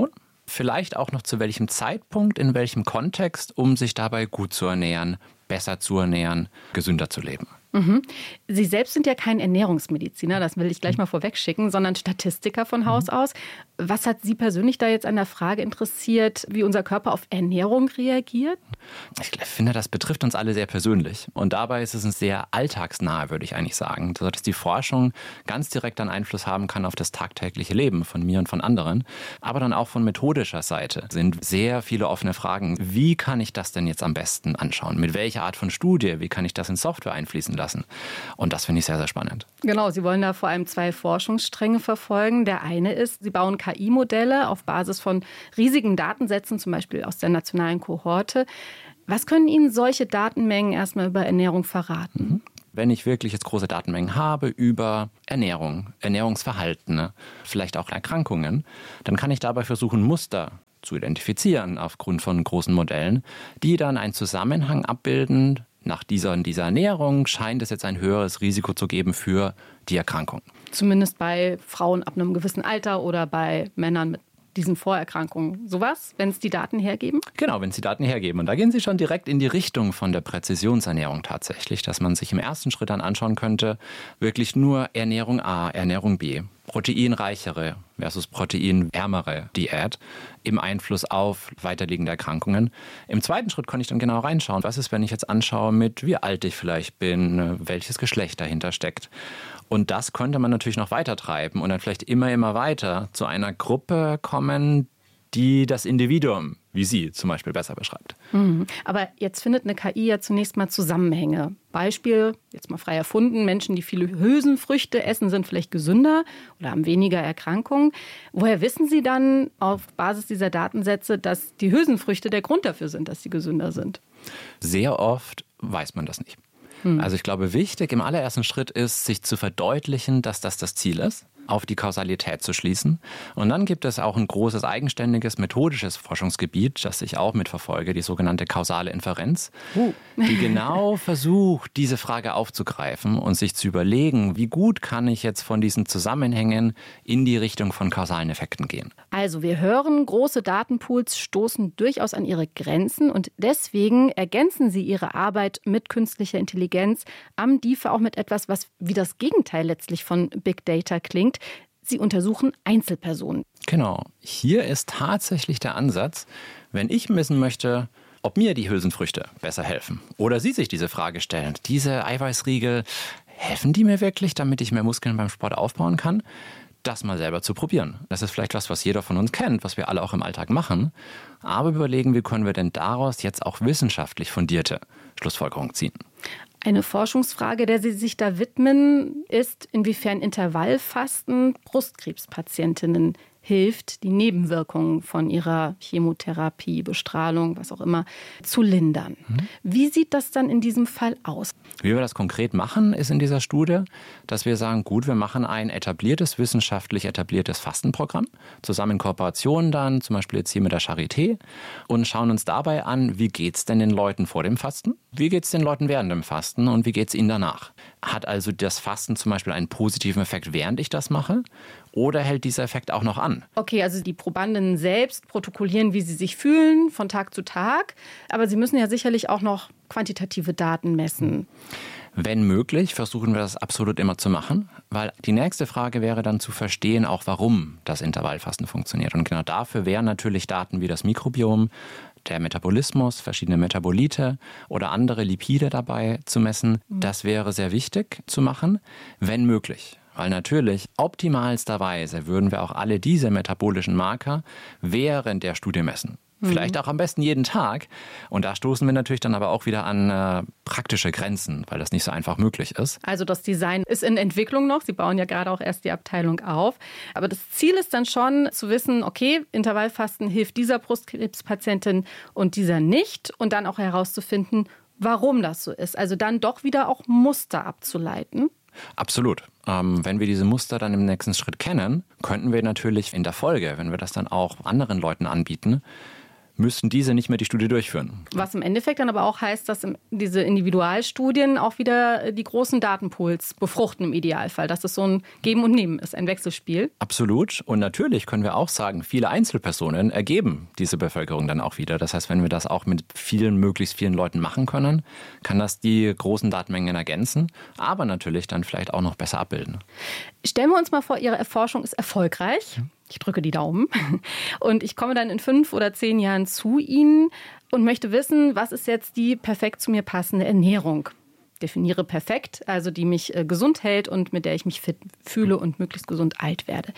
vielleicht auch noch zu welchem Zeitpunkt, in welchem Kontext, um sich dabei gut zu ernähren, besser zu ernähren, gesünder zu leben. Mhm. Sie selbst sind ja kein Ernährungsmediziner, das will ich gleich mal vorwegschicken, sondern Statistiker von Haus aus. Was hat Sie persönlich da jetzt an der Frage interessiert, wie unser Körper auf Ernährung reagiert? Ich finde, das betrifft uns alle sehr persönlich. Und dabei ist es ein sehr alltagsnahe, würde ich eigentlich sagen, sodass die Forschung ganz direkt einen Einfluss haben kann auf das tagtägliche Leben von mir und von anderen. Aber dann auch von methodischer Seite sind sehr viele offene Fragen. Wie kann ich das denn jetzt am besten anschauen? Mit welcher Art von Studie? Wie kann ich das in Software einfließen lassen? Und das finde ich sehr, sehr spannend. Genau, Sie wollen da vor allem 2 Forschungsstränge verfolgen. Der eine ist, Sie bauen KI-Modelle auf Basis von riesigen Datensätzen, zum Beispiel aus der nationalen Kohorte. Was können Ihnen solche Datenmengen erstmal über Ernährung verraten? Wenn ich wirklich jetzt große Datenmengen habe über Ernährung, Ernährungsverhalten, vielleicht auch Erkrankungen, dann kann ich dabei versuchen, Muster zu identifizieren aufgrund von großen Modellen, die dann einen Zusammenhang abbilden. Nach dieser Ernährung scheint es jetzt ein höheres Risiko zu geben für die Erkrankung. Zumindest bei Frauen ab einem gewissen Alter oder bei Männern mit diesen Vorerkrankungen. Sowas, wenn es die Daten hergeben? Genau, wenn es die Daten hergeben. Und da gehen Sie schon direkt in die Richtung von der Präzisionsernährung tatsächlich, dass man sich im ersten Schritt dann anschauen könnte, wirklich nur Ernährung A, Ernährung B, proteinreichere versus proteinärmere Diät im Einfluss auf weiterliegende Erkrankungen. Im zweiten Schritt kann ich dann genau reinschauen, was ist, wenn ich jetzt anschaue, mit wie alt ich vielleicht bin, welches Geschlecht dahinter steckt. Und das könnte man natürlich noch weiter treiben und dann vielleicht immer weiter zu einer Gruppe kommen, die das Individuum, wie Sie zum Beispiel, besser beschreibt. Aber jetzt findet eine KI ja zunächst mal Zusammenhänge. Beispiel, jetzt mal frei erfunden, Menschen, die viele Hülsenfrüchte essen, sind vielleicht gesünder oder haben weniger Erkrankungen. Woher wissen Sie dann auf Basis dieser Datensätze, dass die Hülsenfrüchte der Grund dafür sind, dass sie gesünder sind? Sehr oft weiß man das nicht. Also ich glaube, wichtig im allerersten Schritt ist, sich zu verdeutlichen, dass das Ziel ist, auf die Kausalität zu schließen. Und dann gibt es auch ein großes, eigenständiges, methodisches Forschungsgebiet, das ich auch mitverfolge, die sogenannte kausale Inferenz, die genau versucht, diese Frage aufzugreifen und sich zu überlegen, wie gut kann ich jetzt von diesen Zusammenhängen in die Richtung von kausalen Effekten gehen. Also wir hören, große Datenpools stoßen durchaus an ihre Grenzen und deswegen ergänzen Sie Ihre Arbeit mit künstlicher Intelligenz am DIFA auch mit etwas, was wie das Gegenteil letztlich von Big Data klingt. Sie untersuchen Einzelpersonen. Genau. Hier ist tatsächlich der Ansatz, wenn ich wissen möchte, ob mir die Hülsenfrüchte besser helfen oder Sie sich diese Frage stellen, diese Eiweißriegel, helfen die mir wirklich, damit ich mehr Muskeln beim Sport aufbauen kann? Das mal selber zu probieren. Das ist vielleicht was jeder von uns kennt, was wir alle auch im Alltag machen. Aber überlegen, wie können wir denn daraus jetzt auch wissenschaftlich fundierte Schlussfolgerungen ziehen? Eine Forschungsfrage, der Sie sich da widmen, ist, inwiefern Intervallfasten Brustkrebspatientinnen hilft, die Nebenwirkungen von ihrer Chemotherapie, Bestrahlung, was auch immer, zu lindern. Wie sieht das dann in diesem Fall aus? Wie wir das konkret machen, ist in dieser Studie, dass wir sagen, gut, wir machen ein wissenschaftlich etabliertes Fastenprogramm, zusammen in Kooperation dann, zum Beispiel jetzt hier mit der Charité, und schauen uns dabei an, wie geht es denn den Leuten vor dem Fasten, wie geht es den Leuten während dem Fasten und wie geht es ihnen danach. Hat also das Fasten zum Beispiel einen positiven Effekt, während ich das mache? Oder hält dieser Effekt auch noch an? Okay, also die Probanden selbst protokollieren, wie sie sich fühlen von Tag zu Tag. Aber sie müssen ja sicherlich auch noch quantitative Daten messen. Wenn möglich, versuchen wir das absolut immer zu machen. Weil die nächste Frage wäre dann zu verstehen, auch warum das Intervallfasten funktioniert. Und genau dafür wären natürlich Daten wie das Mikrobiom, der Metabolismus, verschiedene Metabolite oder andere Lipide dabei zu messen. Das wäre sehr wichtig zu machen, wenn möglich. Weil natürlich optimalsterweise würden wir auch alle diese metabolischen Marker während der Studie messen. Vielleicht auch am besten jeden Tag. Und da stoßen wir natürlich dann aber auch wieder an praktische Grenzen, weil das nicht so einfach möglich ist. Also das Design ist in Entwicklung noch. Sie bauen ja gerade auch erst die Abteilung auf. Aber das Ziel ist dann schon zu wissen, okay, Intervallfasten hilft dieser Brustkrebspatientin und dieser nicht. Und dann auch herauszufinden, warum das so ist. Also dann doch wieder auch Muster abzuleiten. Absolut. Wenn wir diese Muster dann im nächsten Schritt kennen, könnten wir natürlich in der Folge, wenn wir das dann auch anderen Leuten anbieten, müssten diese nicht mehr die Studie durchführen. Was im Endeffekt dann aber auch heißt, dass diese Individualstudien auch wieder die großen Datenpools befruchten im Idealfall, dass es so ein Geben und Nehmen ist, ein Wechselspiel. Absolut. Und natürlich können wir auch sagen, viele Einzelpersonen ergeben diese Bevölkerung dann auch wieder. Das heißt, wenn wir das auch mit möglichst vielen Leuten machen können, kann das die großen Datenmengen ergänzen, aber natürlich dann vielleicht auch noch besser abbilden. Stellen wir uns mal vor, Ihre Erforschung ist erfolgreich. Ich drücke die Daumen. Und ich komme dann in 5 oder 10 Jahren zu Ihnen und möchte wissen, was ist jetzt die perfekt zu mir passende Ernährung? Definiere perfekt, also die mich gesund hält und mit der ich mich fit fühle und möglichst gesund alt werde.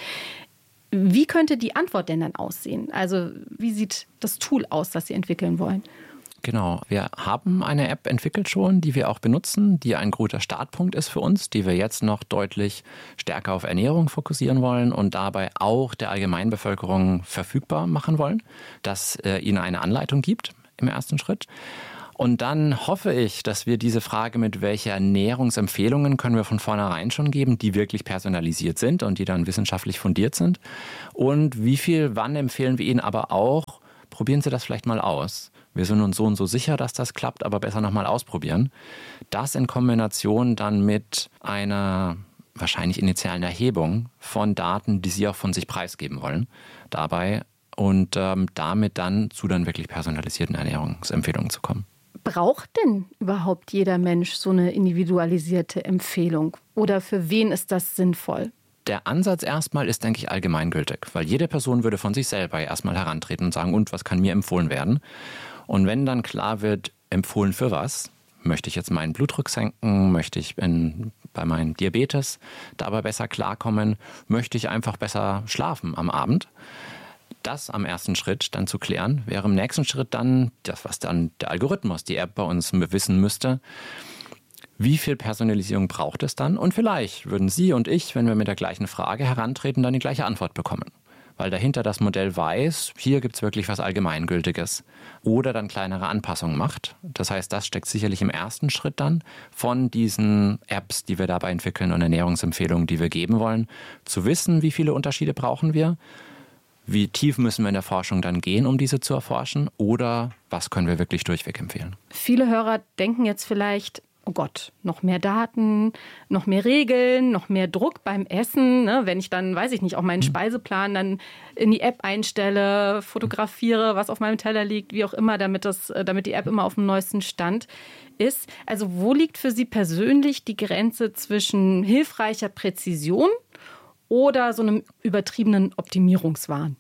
Wie könnte die Antwort denn dann aussehen? Also wie sieht das Tool aus, das Sie entwickeln wollen? Genau, wir haben eine App entwickelt schon, die wir auch benutzen, die ein guter Startpunkt ist für uns, die wir jetzt noch deutlich stärker auf Ernährung fokussieren wollen und dabei auch der Allgemeinbevölkerung verfügbar machen wollen, dass ihnen eine Anleitung gibt im ersten Schritt. Und dann hoffe ich, dass wir diese Frage, mit welcher Ernährungsempfehlungen können wir von vornherein schon geben, die wirklich personalisiert sind und die dann wissenschaftlich fundiert sind. Und wie viel, wann empfehlen wir Ihnen aber auch, probieren Sie das vielleicht mal aus. Wir sind uns so und so sicher, dass das klappt, aber besser nochmal ausprobieren. Das in Kombination dann mit einer wahrscheinlich initialen Erhebung von Daten, die Sie auch von sich preisgeben wollen, dabei und damit dann zu dann wirklich personalisierten Ernährungsempfehlungen zu kommen. Braucht denn überhaupt jeder Mensch so eine individualisierte Empfehlung? Oder für wen ist das sinnvoll? Der Ansatz erstmal ist, denke ich, allgemeingültig, weil jede Person würde von sich selber erstmal herantreten und sagen, und was kann mir empfohlen werden? Und wenn dann klar wird, empfohlen für was, möchte ich jetzt meinen Blutdruck senken, möchte ich bei meinem Diabetes dabei besser klarkommen, möchte ich einfach besser schlafen am Abend, das am ersten Schritt dann zu klären, wäre im nächsten Schritt dann das, was dann der Algorithmus, die App bei uns wissen müsste, wie viel Personalisierung braucht es dann? Und vielleicht würden Sie und ich, wenn wir mit der gleichen Frage herantreten, dann die gleiche Antwort bekommen. Weil dahinter das Modell weiß, hier gibt es wirklich was Allgemeingültiges. Oder dann kleinere Anpassungen macht. Das heißt, das steckt sicherlich im ersten Schritt dann von diesen Apps, die wir dabei entwickeln und Ernährungsempfehlungen, die wir geben wollen, zu wissen, wie viele Unterschiede brauchen wir, wie tief müssen wir in der Forschung dann gehen, um diese zu erforschen, oder was können wir wirklich durchweg empfehlen. Viele Hörer denken jetzt vielleicht, oh Gott, noch mehr Daten, noch mehr Regeln, noch mehr Druck beim Essen. Ne? Wenn ich dann, weiß ich nicht, auch meinen Speiseplan dann in die App einstelle, fotografiere, was auf meinem Teller liegt, wie auch immer, damit die App immer auf dem neuesten Stand ist. Also wo liegt für Sie persönlich die Grenze zwischen hilfreicher Präzision oder so einem übertriebenen Optimierungswahn?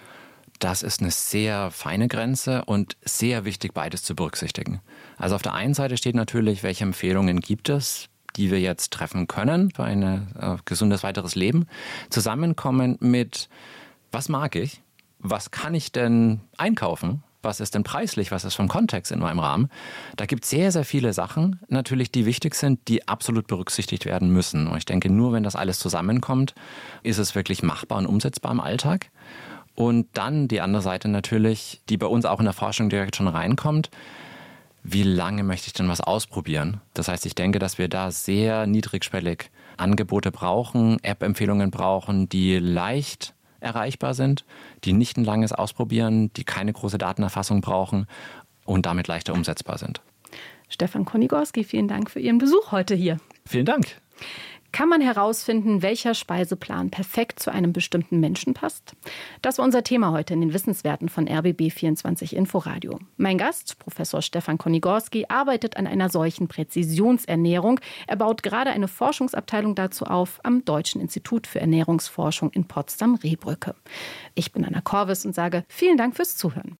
Das ist eine sehr feine Grenze und sehr wichtig, beides zu berücksichtigen. Also auf der einen Seite steht natürlich, welche Empfehlungen gibt es, die wir jetzt treffen können für ein gesundes weiteres Leben, zusammenkommen mit, was mag ich, was kann ich denn einkaufen, was ist denn preislich, was ist vom Kontext in meinem Rahmen. Da gibt es sehr, sehr viele Sachen natürlich, die wichtig sind, die absolut berücksichtigt werden müssen. Und ich denke, nur wenn das alles zusammenkommt, ist es wirklich machbar und umsetzbar im Alltag. Und dann die andere Seite natürlich, die bei uns auch in der Forschung direkt schon reinkommt, wie lange möchte ich denn was ausprobieren? Das heißt, ich denke, dass wir da sehr niedrigschwellig Angebote brauchen, App-Empfehlungen brauchen, die leicht erreichbar sind, die nicht ein langes Ausprobieren, die keine große Datenerfassung brauchen und damit leichter umsetzbar sind. Stefan Konigorski, vielen Dank für Ihren Besuch heute hier. Vielen Dank. Kann man herausfinden, welcher Speiseplan perfekt zu einem bestimmten Menschen passt? Das war unser Thema heute in den Wissenswerten von RBB24 Inforadio. Mein Gast, Professor Stefan Konigorski, arbeitet an einer solchen Präzisionsernährung. Er baut gerade eine Forschungsabteilung dazu auf am Deutschen Institut für Ernährungsforschung in Potsdam-Rehbrücke. Ich bin Anna Korvis und sage vielen Dank fürs Zuhören.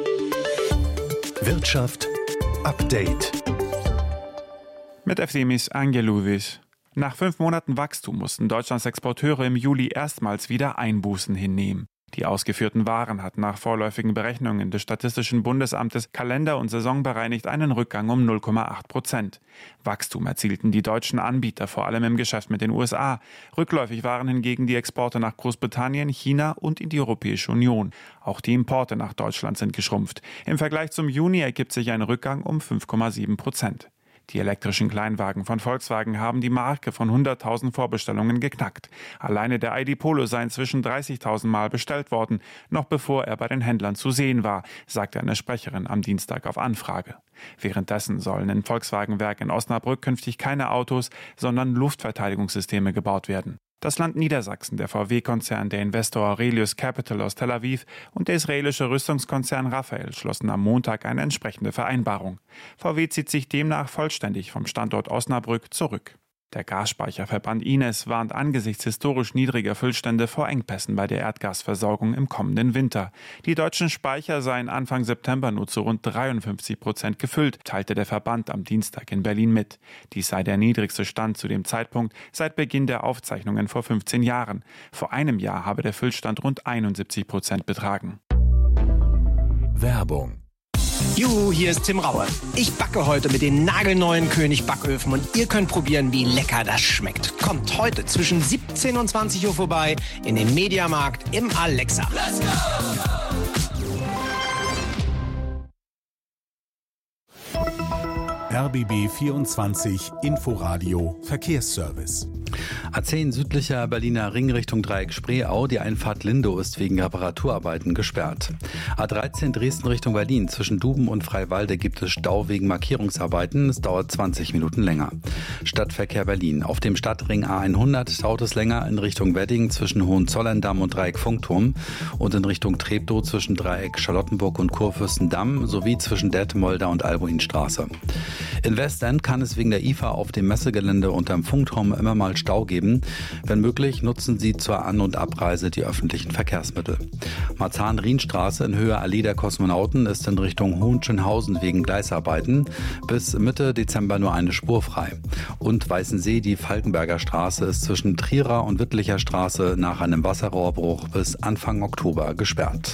Wirtschaft Update mit Efthemis Angeloudis. Nach 5 Monaten Wachstum mussten Deutschlands Exporteure im Juli erstmals wieder Einbußen hinnehmen. Die ausgeführten Waren hatten nach vorläufigen Berechnungen des Statistischen Bundesamtes kalender- und saisonbereinigt einen Rückgang um 0,8%. Wachstum erzielten die deutschen Anbieter, vor allem im Geschäft mit den USA. Rückläufig waren hingegen die Exporte nach Großbritannien, China und in die Europäische Union. Auch die Importe nach Deutschland sind geschrumpft. Im Vergleich zum Juni ergibt sich ein Rückgang um 5,7%. Die elektrischen Kleinwagen von Volkswagen haben die Marke von 100.000 Vorbestellungen geknackt. Alleine der ID Polo sei inzwischen 30.000 Mal bestellt worden, noch bevor er bei den Händlern zu sehen war, sagte eine Sprecherin am Dienstag auf Anfrage. Währenddessen sollen im Volkswagen-Werk in Osnabrück künftig keine Autos, sondern Luftverteidigungssysteme gebaut werden. Das Land Niedersachsen, der VW-Konzern, der Investor Aurelius Capital aus Tel Aviv und der israelische Rüstungskonzern Rafael schlossen am Montag eine entsprechende Vereinbarung. VW zieht sich demnach vollständig vom Standort Osnabrück zurück. Der Gasspeicherverband Ines warnt angesichts historisch niedriger Füllstände vor Engpässen bei der Erdgasversorgung im kommenden Winter. Die deutschen Speicher seien Anfang September nur zu rund 53% gefüllt, teilte der Verband am Dienstag in Berlin mit. Dies sei der niedrigste Stand zu dem Zeitpunkt seit Beginn der Aufzeichnungen vor 15 Jahren. Vor einem Jahr habe der Füllstand rund 71% betragen. Werbung. Juhu, hier ist Tim Raue. Ich backe heute mit den nagelneuen König Backöfen und ihr könnt probieren, wie lecker das schmeckt. Kommt heute zwischen 17 und 20 Uhr vorbei in den Mediamarkt im Alexa. Let's go! RBB 24 Inforadio Verkehrsservice. A10 südlicher Berliner Ring Richtung Dreieck Spreeau. Die Einfahrt Lindow ist wegen Reparaturarbeiten gesperrt. A13 Dresden Richtung Berlin. Zwischen Duben und Freiwalde gibt es Stau wegen Markierungsarbeiten. Es dauert 20 Minuten länger. Stadtverkehr Berlin. Auf dem Stadtring A100 dauert es länger in Richtung Wedding zwischen Hohenzollern-Damm und Dreieck Funkturm und in Richtung Treptow zwischen Dreieck Charlottenburg und Kurfürstendamm sowie zwischen Detmolder und Albuinstraße. In Westend kann es wegen der IFA auf dem Messegelände unterm Funkturm immer mal Stau geben. Wenn möglich, nutzen Sie zur An- und Abreise die öffentlichen Verkehrsmittel. Marzahn-Rienstraße in Höhe Allee der Kosmonauten ist in Richtung Hohenschönhausen wegen Gleisarbeiten bis Mitte Dezember nur eine Spur frei. Und Weißensee, die Falkenberger Straße, ist zwischen Trierer und Wittlicher Straße nach einem Wasserrohrbruch bis Anfang Oktober gesperrt.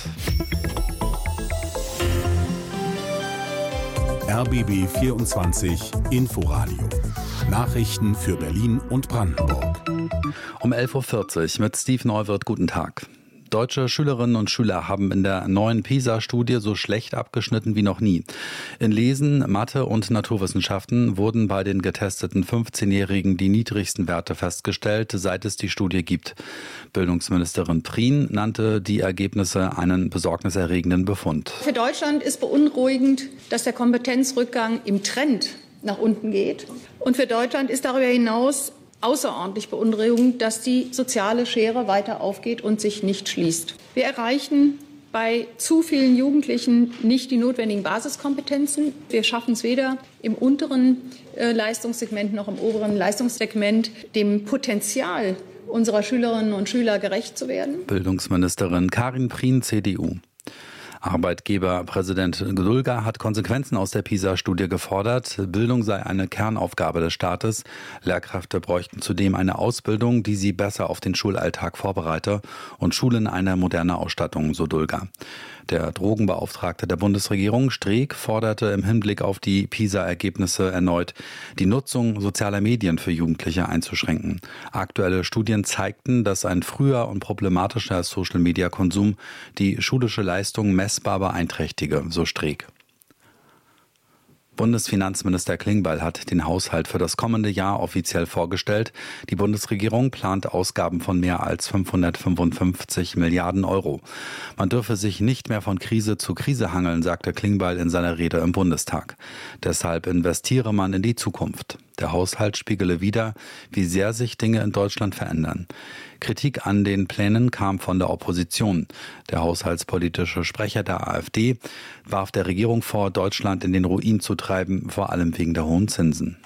RBB 24 Inforadio. Nachrichten für Berlin und Brandenburg. Um 11.40 Uhr mit Steve Neuwirth. Guten Tag. Deutsche Schülerinnen und Schüler haben in der neuen PISA-Studie so schlecht abgeschnitten wie noch nie. In Lesen, Mathe und Naturwissenschaften wurden bei den getesteten 15-Jährigen die niedrigsten Werte festgestellt, seit es die Studie gibt. Bildungsministerin Prien nannte die Ergebnisse einen besorgniserregenden Befund. Für Deutschland ist beunruhigend, dass der Kompetenzrückgang im Trend nach unten geht. Und für Deutschland ist darüber hinaus außerordentlich beunruhigend, dass die soziale Schere weiter aufgeht und sich nicht schließt. Wir erreichen bei zu vielen Jugendlichen nicht die notwendigen Basiskompetenzen. Wir schaffen es weder im unteren Leistungssegment noch im oberen Leistungssegment, dem Potenzial unserer Schülerinnen und Schüler gerecht zu werden. Bildungsministerin Karin Prien, CDU. Arbeitgeberpräsident Dulger hat Konsequenzen aus der PISA-Studie gefordert. Bildung sei eine Kernaufgabe des Staates. Lehrkräfte bräuchten zudem eine Ausbildung, die sie besser auf den Schulalltag vorbereite und Schulen eine moderne Ausstattung, so Dulger. Der Drogenbeauftragte der Bundesregierung, Streeck, forderte im Hinblick auf die PISA-Ergebnisse erneut, die Nutzung sozialer Medien für Jugendliche einzuschränken. Aktuelle Studien zeigten, dass ein früher und problematischer Social-Media-Konsum die schulische Leistung messbar beeinträchtige, so Streeck. Bundesfinanzminister Klingbeil hat den Haushalt für das kommende Jahr offiziell vorgestellt. Die Bundesregierung plant Ausgaben von mehr als 555 Milliarden Euro. Man dürfe sich nicht mehr von Krise zu Krise hangeln, sagte Klingbeil in seiner Rede im Bundestag. Deshalb investiere man in die Zukunft. Der Haushalt spiegele wider, wie sehr sich Dinge in Deutschland verändern. Kritik an den Plänen kam von der Opposition. Der haushaltspolitische Sprecher der AfD warf der Regierung vor, Deutschland in den Ruin zu treiben, vor allem wegen der hohen Zinsen.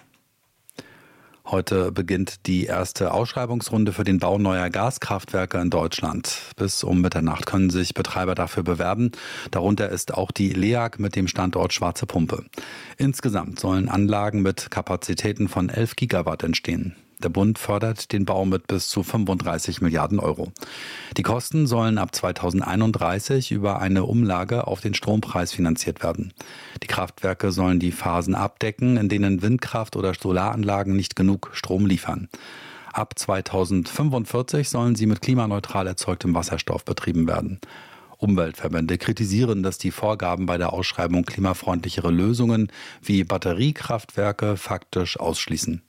Heute beginnt die erste Ausschreibungsrunde für den Bau neuer Gaskraftwerke in Deutschland. Bis um Mitternacht können sich Betreiber dafür bewerben. Darunter ist auch die LEAG mit dem Standort Schwarze Pumpe. Insgesamt sollen Anlagen mit Kapazitäten von 11 Gigawatt entstehen. Der Bund fördert den Bau mit bis zu 35 Milliarden Euro. Die Kosten sollen ab 2031 über eine Umlage auf den Strompreis finanziert werden. Die Kraftwerke sollen die Phasen abdecken, in denen Windkraft- oder Solaranlagen nicht genug Strom liefern. Ab 2045 sollen sie mit klimaneutral erzeugtem Wasserstoff betrieben werden. Umweltverbände kritisieren, dass die Vorgaben bei der Ausschreibung klimafreundlichere Lösungen wie Batteriekraftwerke faktisch ausschließen.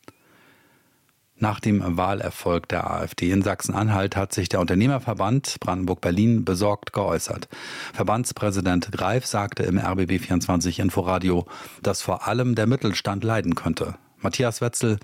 Nach dem Wahlerfolg der AfD in Sachsen-Anhalt hat sich der Unternehmerverband Brandenburg-Berlin besorgt geäußert. Verbandspräsident Greif sagte im RBB24 Inforadio, dass vor allem der Mittelstand leiden könnte. Matthias Wetzel,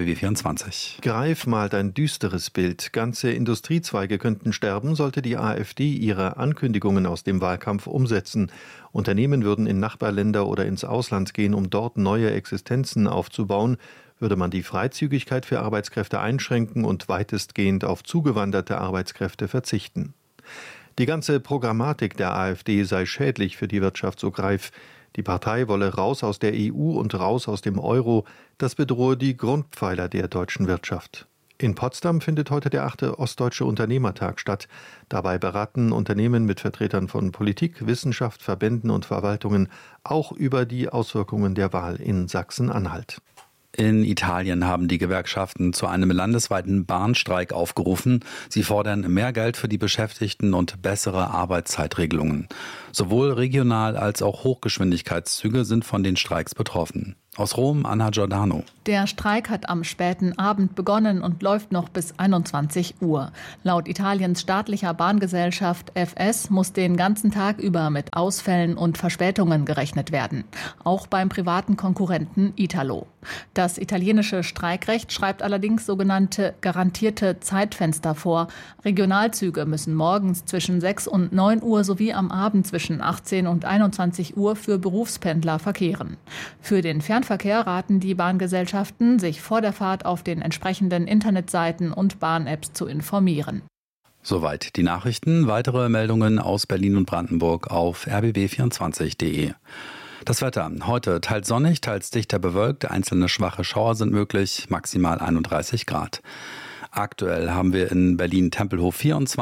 RBB24. Greif malt ein düsteres Bild. Ganze Industriezweige könnten sterben, sollte die AfD ihre Ankündigungen aus dem Wahlkampf umsetzen. Unternehmen würden in Nachbarländer oder ins Ausland gehen, um dort neue Existenzen aufzubauen. Würde man die Freizügigkeit für Arbeitskräfte einschränken und weitestgehend auf zugewanderte Arbeitskräfte verzichten. Die ganze Programmatik der AfD sei schädlich für die Wirtschaft, so Greif. Die Partei wolle raus aus der EU und raus aus dem Euro. Das bedrohe die Grundpfeiler der deutschen Wirtschaft. In Potsdam findet heute der 8. Ostdeutsche Unternehmertag statt. Dabei beraten Unternehmen mit Vertretern von Politik, Wissenschaft, Verbänden und Verwaltungen auch über die Auswirkungen der Wahl in Sachsen-Anhalt. In Italien haben die Gewerkschaften zu einem landesweiten Bahnstreik aufgerufen. Sie fordern mehr Geld für die Beschäftigten und bessere Arbeitszeitregelungen. Sowohl Regional- als auch Hochgeschwindigkeitszüge sind von den Streiks betroffen. Aus Rom, Anna Giordano. Der Streik hat am späten Abend begonnen und läuft noch bis 21 Uhr. Laut Italiens staatlicher Bahngesellschaft FS muss den ganzen Tag über mit Ausfällen und Verspätungen gerechnet werden. Auch beim privaten Konkurrenten Italo. Das italienische Streikrecht schreibt allerdings sogenannte garantierte Zeitfenster vor. Regionalzüge müssen morgens zwischen 6 und 9 Uhr sowie am Abend zwischen 18 und 21 Uhr für Berufspendler verkehren. Für den Fernverkehr raten die Bahngesellschaften, sich vor der Fahrt auf den entsprechenden Internetseiten und Bahn-Apps zu informieren. Soweit die Nachrichten. Weitere Meldungen aus Berlin und Brandenburg auf rbb24.de. Das Wetter. Heute teils sonnig, teils dichter bewölkt. Einzelne schwache Schauer sind möglich. Maximal 31 Grad. Aktuell haben wir in Berlin-Tempelhof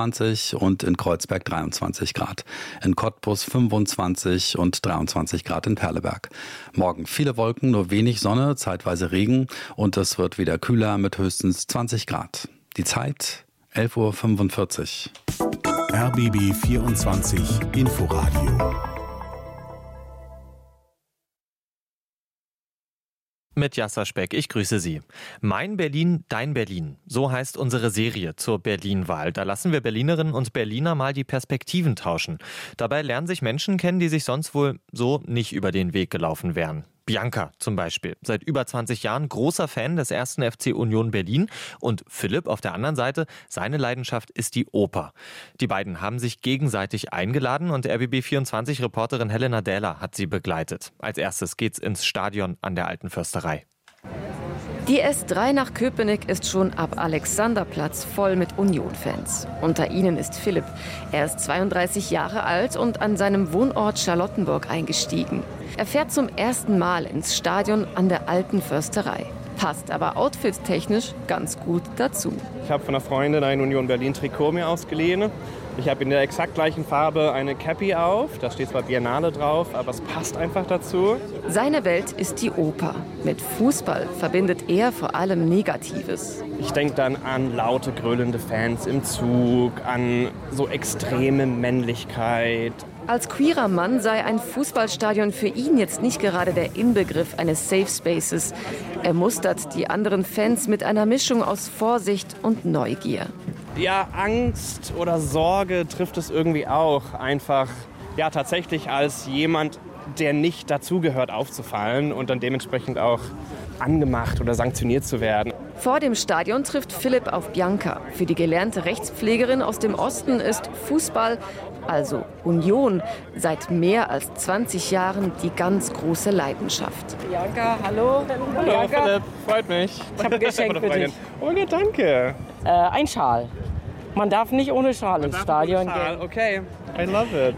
24 und in Kreuzberg 23 Grad. In Cottbus 25 und 23 Grad in Perleberg. Morgen viele Wolken, nur wenig Sonne, zeitweise Regen und es wird wieder kühler mit höchstens 20 Grad. Die Zeit 11:45 Uhr. RBB 24 Inforadio. Mit Jasser Speck, ich grüße Sie. Mein Berlin, dein Berlin. So heißt unsere Serie zur Berlin-Wahl. Da lassen wir Berlinerinnen und Berliner mal die Perspektiven tauschen. Dabei lernen sich Menschen kennen, die sich sonst wohl so nicht über den Weg gelaufen wären. Bianca zum Beispiel, seit über 20 Jahren großer Fan des 1. FC Union Berlin und Philipp auf der anderen Seite, seine Leidenschaft ist die Oper. Die beiden haben sich gegenseitig eingeladen und RBB24-Reporterin Helena Dähler hat sie begleitet. Als erstes geht's ins Stadion an der Alten Försterei. Die S3 nach Köpenick ist schon ab Alexanderplatz voll mit Union-Fans. Unter ihnen ist Philipp. Er ist 32 Jahre alt und an seinem Wohnort Charlottenburg eingestiegen. Er fährt zum ersten Mal ins Stadion an der Alten Försterei. Passt aber outfit-technisch ganz gut dazu. Ich habe von einer Freundin ein Union Berlin-Trikot mir ausgeliehen. Ich habe in der exakt gleichen Farbe eine Cappy auf. Da steht zwar Biennale drauf, aber es passt einfach dazu. Seine Welt ist die Oper. Mit Fußball verbindet er vor allem Negatives. Ich denke dann an laute, grölende Fans im Zug, an so extreme Männlichkeit. Als queerer Mann sei ein Fußballstadion für ihn jetzt nicht gerade der Inbegriff eines Safe Spaces. Er mustert die anderen Fans mit einer Mischung aus Vorsicht und Neugier. Ja, Angst oder Sorge trifft es irgendwie auch. Einfach, ja, tatsächlich als jemand, der nicht dazugehört, aufzufallen und dann dementsprechend auch angemacht oder sanktioniert zu werden. Vor dem Stadion trifft Philipp auf Bianca. Für die gelernte Rechtspflegerin aus dem Osten ist Fußball, also Union, seit mehr als 20 Jahren die ganz große Leidenschaft. Bianca, hallo. Hallo, Bianca. Philipp, freut mich. Ich habe ein Geschenk für dich. Oh ja, danke. Ein Schal. Man darf nicht ohne Schal ins Stadion gehen. Okay, I love it.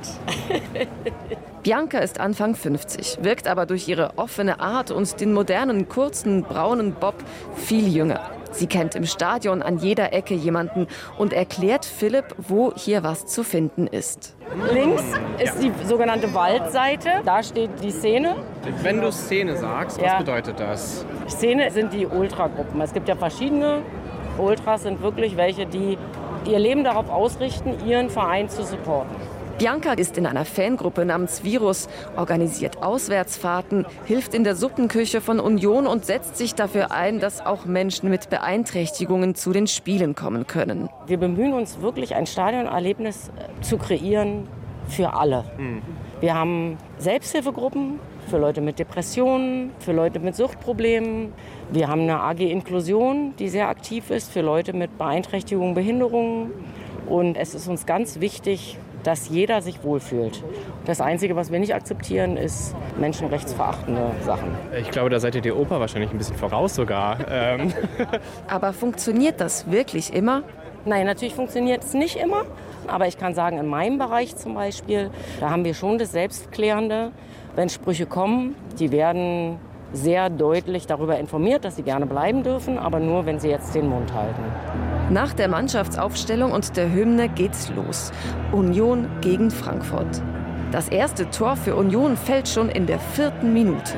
Bianca ist Anfang 50, wirkt aber durch ihre offene Art und den modernen, kurzen, braunen Bob viel jünger. Sie kennt im Stadion an jeder Ecke jemanden und erklärt Philipp, wo hier was zu finden ist. Links ist die sogenannte Waldseite. Da steht die Szene. Wenn du Szene sagst, was bedeutet das? Szene sind die Ultragruppen. Es gibt ja verschiedene. Ultras sind wirklich welche, die ihr Leben darauf ausrichten, ihren Verein zu supporten. Bianca ist in einer Fangruppe namens Virus, organisiert Auswärtsfahrten, hilft in der Suppenküche von Union und setzt sich dafür ein, dass auch Menschen mit Beeinträchtigungen zu den Spielen kommen können. Wir bemühen uns wirklich, ein Stadionerlebnis zu kreieren für alle. Wir haben Selbsthilfegruppen für Leute mit Depressionen, für Leute mit Suchtproblemen. Wir haben eine AG Inklusion, die sehr aktiv ist für Leute mit Beeinträchtigungen, Behinderungen. Und es ist uns ganz wichtig, dass jeder sich wohlfühlt. Das Einzige, was wir nicht akzeptieren, ist menschenrechtsverachtende Sachen. Ich glaube, da seid ihr die Oper wahrscheinlich ein bisschen voraus sogar. Aber funktioniert das wirklich immer? Nein, natürlich funktioniert es nicht immer. Aber ich kann sagen, in meinem Bereich zum Beispiel, da haben wir schon das Selbstklärende. Wenn Sprüche kommen, die werden sehr deutlich darüber informiert, dass sie gerne bleiben dürfen, aber nur, wenn sie jetzt den Mund halten. Nach der Mannschaftsaufstellung und der Hymne geht's los. Union gegen Frankfurt. Das erste Tor für Union fällt schon in der 4. Minute.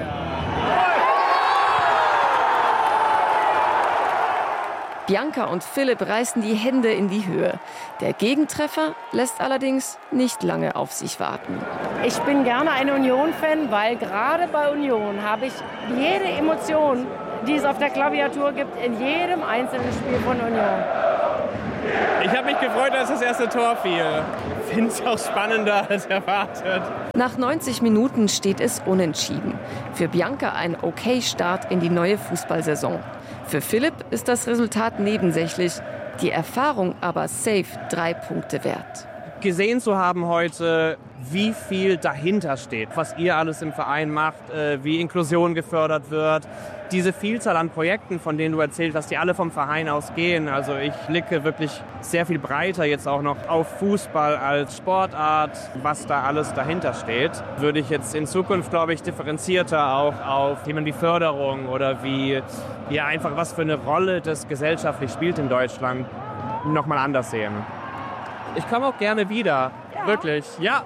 Bianca und Philipp reißen die Hände in die Höhe. Der Gegentreffer lässt allerdings nicht lange auf sich warten. Ich bin gerne ein Union-Fan, weil gerade bei Union habe ich jede Emotion, die es auf der Klaviatur gibt, in jedem einzelnen Spiel von Union. Ich habe mich gefreut, als das erste Tor fiel. Ich finde es auch spannender als erwartet. Nach 90 Minuten steht es unentschieden. Für Bianca ein Okay-Start in die neue Fußballsaison. Für Philipp ist das Resultat nebensächlich, die Erfahrung aber safe 3 Punkte wert. Gesehen zu haben heute, wie viel dahinter steht, was ihr alles im Verein macht, wie Inklusion gefördert wird. Diese Vielzahl an Projekten, von denen du erzählt hast, die alle vom Verein aus gehen. Also ich blicke wirklich sehr viel breiter jetzt auch noch auf Fußball als Sportart, was da alles dahinter steht. Würde ich jetzt in Zukunft, glaube ich, differenzierter auch auf Themen wie Förderung oder wie ja, einfach was für eine Rolle das gesellschaftlich spielt in Deutschland, nochmal anders sehen. Ich komme auch gerne wieder, wirklich, ja.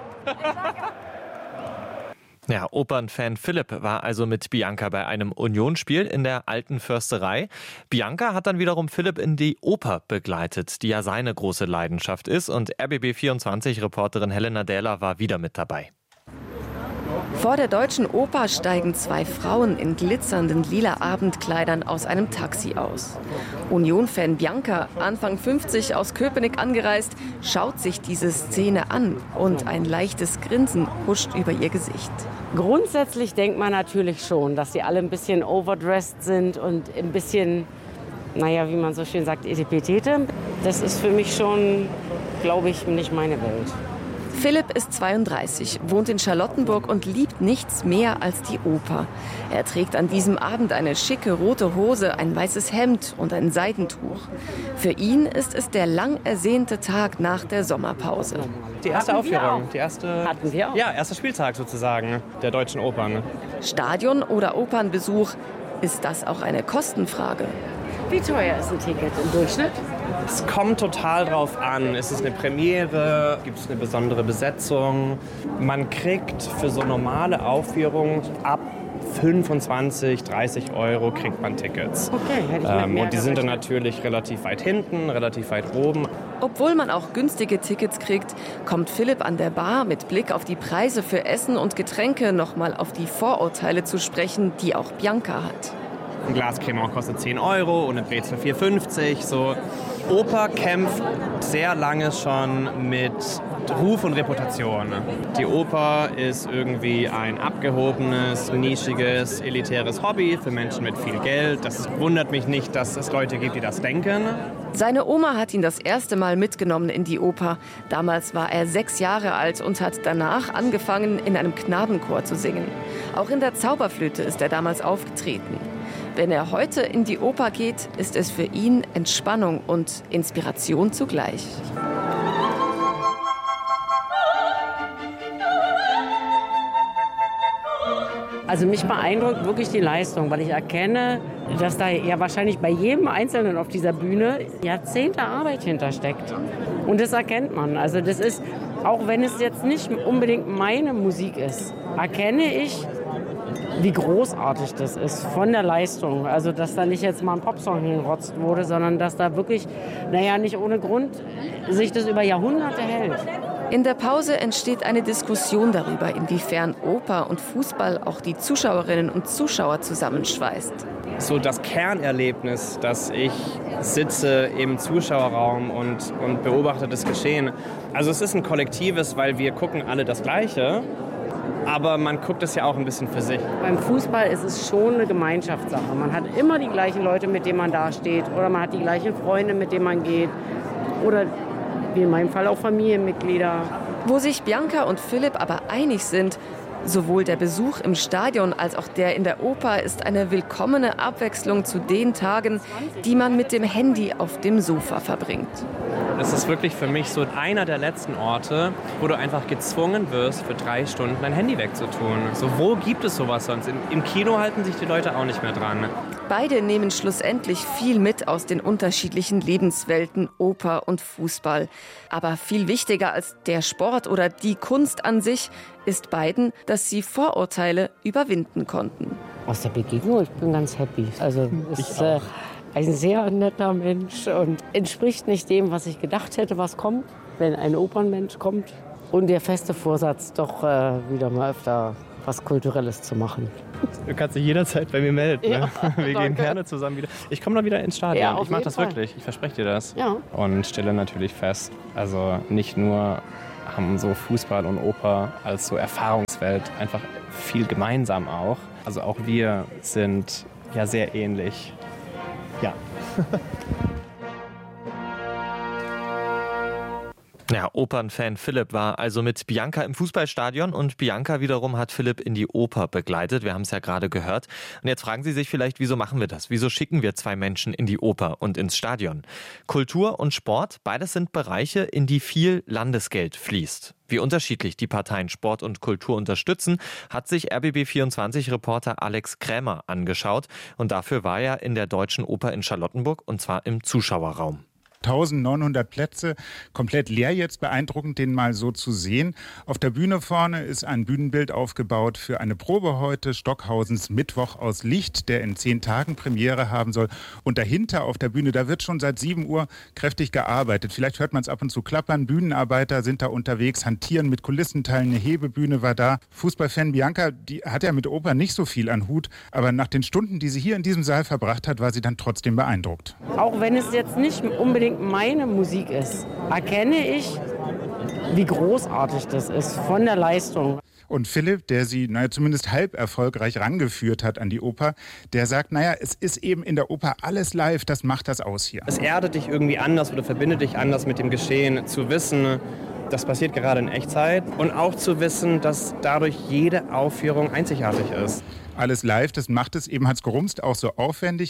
Ja, Opernfan Philipp war also mit Bianca bei einem Unionsspiel in der Alten Försterei. Bianca hat dann wiederum Philipp in die Oper begleitet, die ja seine große Leidenschaft ist. Und RBB24-Reporterin Helena Dähler war wieder mit dabei. Vor der Deutschen Oper steigen 2 Frauen in glitzernden lila Abendkleidern aus einem Taxi aus. Union-Fan Bianca, Anfang 50 aus Köpenick angereist, schaut sich diese Szene an und ein leichtes Grinsen huscht über ihr Gesicht. Grundsätzlich denkt man natürlich schon, dass sie alle ein bisschen overdressed sind und ein bisschen, naja, wie man so schön sagt, Etepetete. Das ist für mich schon, glaube ich, nicht meine Welt. Philipp ist 32, wohnt in Charlottenburg und liebt nichts mehr als die Oper. Er trägt an diesem Abend eine schicke rote Hose, ein weißes Hemd und ein Seidentuch. Für ihn ist es der lang ersehnte Tag nach der Sommerpause. Die erste Aufführung, Hatten wir auch. Ja, erster Spieltag sozusagen der Deutschen Opern. Stadion- oder Opernbesuch, ist das auch eine Kostenfrage? Wie teuer ist ein Ticket im Durchschnitt? Es kommt total drauf an. Ist es eine Premiere? Gibt es eine besondere Besetzung? Man kriegt für so normale Aufführungen ab 25, 30 Euro kriegt man Tickets. Okay, hätte ich mit mehr und die sind dann natürlich relativ weit hinten, relativ weit oben. Obwohl man auch günstige Tickets kriegt, kommt Philipp an der Bar mit Blick auf die Preise für Essen und Getränke nochmal auf die Vorurteile zu sprechen, die auch Bianca hat. Ein Glas Cremant kostet 10 Euro und eine Brezel 4,50. So. Oper kämpft sehr lange schon mit Ruf und Reputation. Die Oper ist irgendwie ein abgehobenes, nischiges, elitäres Hobby für Menschen mit viel Geld. Das wundert mich nicht, dass es Leute gibt, die das denken. Seine Oma hat ihn das erste Mal mitgenommen in die Oper. Damals war er 6 Jahre alt und hat danach angefangen, in einem Knabenchor zu singen. Auch in der Zauberflöte ist er damals aufgetreten. Wenn er heute in die Oper geht, ist es für ihn Entspannung und Inspiration zugleich. Also mich beeindruckt wirklich die Leistung, weil ich erkenne, dass da ja wahrscheinlich bei jedem Einzelnen auf dieser Bühne Jahrzehnte Arbeit hintersteckt. Und das erkennt man. Also das ist, auch wenn es jetzt nicht unbedingt meine Musik ist, erkenne ich, wie großartig das ist von der Leistung. Also dass da nicht jetzt mal ein Popsong hingerotzt wurde, sondern dass da wirklich, naja, nicht ohne Grund sich das über Jahrhunderte hält. In der Pause entsteht eine Diskussion darüber, inwiefern Oper und Fußball auch die Zuschauerinnen und Zuschauer zusammenschweißt. So das Kernerlebnis, dass ich sitze im Zuschauerraum und beobachte das Geschehen. Also es ist ein kollektives, weil wir gucken alle das Gleiche, aber man guckt es ja auch ein bisschen für sich. Beim Fußball ist es schon eine Gemeinschaftssache. Man hat immer die gleichen Leute, mit denen man da steht, oder man hat die gleichen Freunde, mit denen man geht, oder wie in meinem Fall auch Familienmitglieder. Wo sich Bianca und Philipp aber einig sind, sowohl der Besuch im Stadion als auch der in der Oper ist eine willkommene Abwechslung zu den Tagen, die man mit dem Handy auf dem Sofa verbringt. Das ist wirklich für mich so einer der letzten Orte, wo du einfach gezwungen wirst, für 3 Stunden dein Handy wegzutun. So, wo gibt es sowas sonst? Im Kino halten sich die Leute auch nicht mehr dran. Beide nehmen schlussendlich viel mit aus den unterschiedlichen Lebenswelten Oper und Fußball. Aber viel wichtiger als der Sport oder die Kunst an sich ist beiden, dass sie Vorurteile überwinden konnten. Aus der Begegnung, ich bin ganz happy. Also ist ein sehr netter Mensch und entspricht nicht dem, was ich gedacht hätte, was kommt, wenn ein Opernmensch kommt. Und der feste Vorsatz, doch wieder mal öfter was Kulturelles zu machen. Du kannst dich jederzeit bei mir melden. Ne? Ja, wir gehen gerne zusammen wieder. Ich komme noch wieder ins Stadion. Ja, ich mache das wirklich. Ich verspreche dir das. Ja. Und stelle natürlich fest, also nicht nur haben so Fußball und Oper als so Erfahrungswelt einfach viel gemeinsam auch. Also auch wir sind ja sehr ähnlich. Ja. Ja, Opernfan Philipp war also mit Bianca im Fußballstadion und Bianca wiederum hat Philipp in die Oper begleitet. Wir haben es ja gerade gehört. Und jetzt fragen Sie sich vielleicht, wieso machen wir das? Wieso schicken wir 2 Menschen in die Oper und ins Stadion? Kultur und Sport, beides sind Bereiche, in die viel Landesgeld fließt. Wie unterschiedlich die Parteien Sport und Kultur unterstützen, hat sich RBB24-Reporter Alex Krämer angeschaut. Und dafür war er in der Deutschen Oper in Charlottenburg und zwar im Zuschauerraum. 1900 Plätze, komplett leer jetzt, beeindruckend, den mal so zu sehen. Auf der Bühne vorne ist ein Bühnenbild aufgebaut für eine Probe heute, Stockhausens Mittwoch aus Licht, der in 10 Tagen Premiere haben soll. Und dahinter auf der Bühne, da wird schon seit 7 Uhr kräftig gearbeitet. Vielleicht hört man es ab und zu klappern, Bühnenarbeiter sind da unterwegs, hantieren mit Kulissenteilen, eine Hebebühne war da. Fußballfan Bianca, die hat ja mit Oper nicht so viel an Hut, aber nach den Stunden, die sie hier in diesem Saal verbracht hat, war sie dann trotzdem beeindruckt. Auch wenn es jetzt nicht unbedingt meine Musik ist, erkenne ich, wie großartig das ist von der Leistung. Und Philipp, der sie zumindest halb erfolgreich rangeführt hat an die Oper, der sagt, es ist eben in der Oper alles live, das macht das aus hier. Es erdet dich irgendwie anders oder verbindet dich anders mit dem Geschehen, zu wissen, das passiert gerade in Echtzeit und auch zu wissen, dass dadurch jede Aufführung einzigartig ist. Alles live, das macht es eben, hat's gerumst, auch so aufwendig.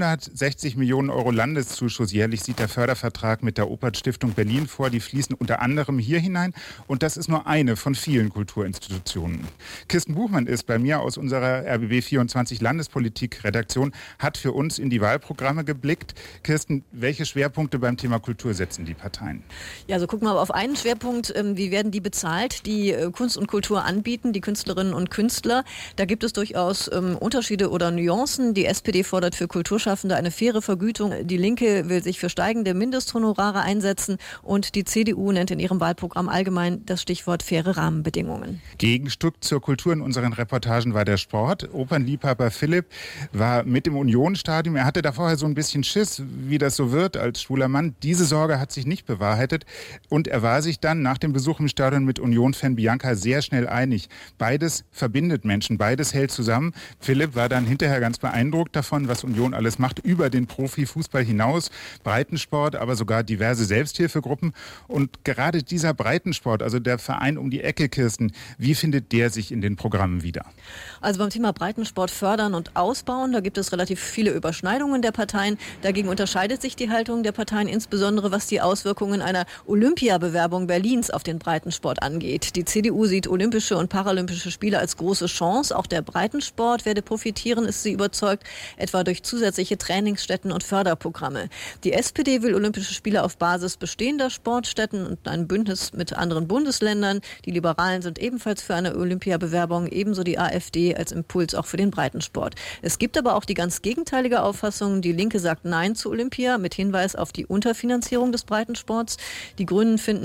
160 Millionen Euro Landeszuschuss jährlich sieht der Fördervertrag mit der Opernstiftung Berlin vor. Die fließen unter anderem hier hinein und das ist nur eine von vielen Kulturinstitutionen. Kirsten Buchmann ist bei mir aus unserer RBB24 Landespolitik-Redaktion, hat für uns in die Wahlprogramme geblickt. Kirsten, welche Schwerpunkte beim Thema Kultur setzen die Parteien? Ja, also gucken wir mal auf einen Schwerpunkt. Wie werden die bezahlt, die Kunst und Kultur anbieten, die Künstlerinnen und Künstler? Da gibt es durchaus Unterschiede oder Nuancen. Die SPD fordert für Kulturschaffende eine faire Vergütung. Die Linke will sich für steigende Mindesthonorare einsetzen und die CDU nennt in ihrem Wahlprogramm allgemein das Stichwort faire Rahmenbedingungen. Gegenstück zur Kultur in unseren Reportagen war der Sport. Opernliebhaber Philipp war mit im Union-Stadion. Er hatte da vorher so ein bisschen Schiss, wie das so wird als schwuler Mann. Diese Sorge hat sich nicht bewahrheitet und er war sich dann nach dem Besuch im Stadion mit Union-Fan Bianca sehr schnell einig. Beides verbindet Menschen, beides hält zusammen. Philipp war dann hinterher ganz beeindruckt davon, was Union alles macht, über den Profifußball hinaus. Breitensport, aber sogar diverse Selbsthilfegruppen. Und gerade dieser Breitensport, also der Verein um die Ecke, Kirsten, wie findet der sich in den Programmen wieder? Also beim Thema Breitensport fördern und ausbauen, da gibt es relativ viele Überschneidungen der Parteien. Dagegen unterscheidet sich die Haltung der Parteien, insbesondere was die Auswirkungen einer Olympiabewerbung Berlins auf den Breitensport angeht. Die CDU sieht Olympische und Paralympische Spiele als große Chance. Auch der Breitensport werde profitieren, ist sie überzeugt, etwa durch zusätzliche Trainingsstätten und Förderprogramme. Die SPD will Olympische Spiele auf Basis bestehender Sportstätten und ein Bündnis mit anderen Bundesländern. Die Liberalen sind ebenfalls für eine Olympiabewerbung, ebenso die AfD als Impuls auch für den Breitensport. Es gibt aber auch die ganz gegenteilige Auffassung. Die Linke sagt Nein zu Olympia mit Hinweis auf die Unterfinanzierung des Breitensports. Die Grünen finden die laufende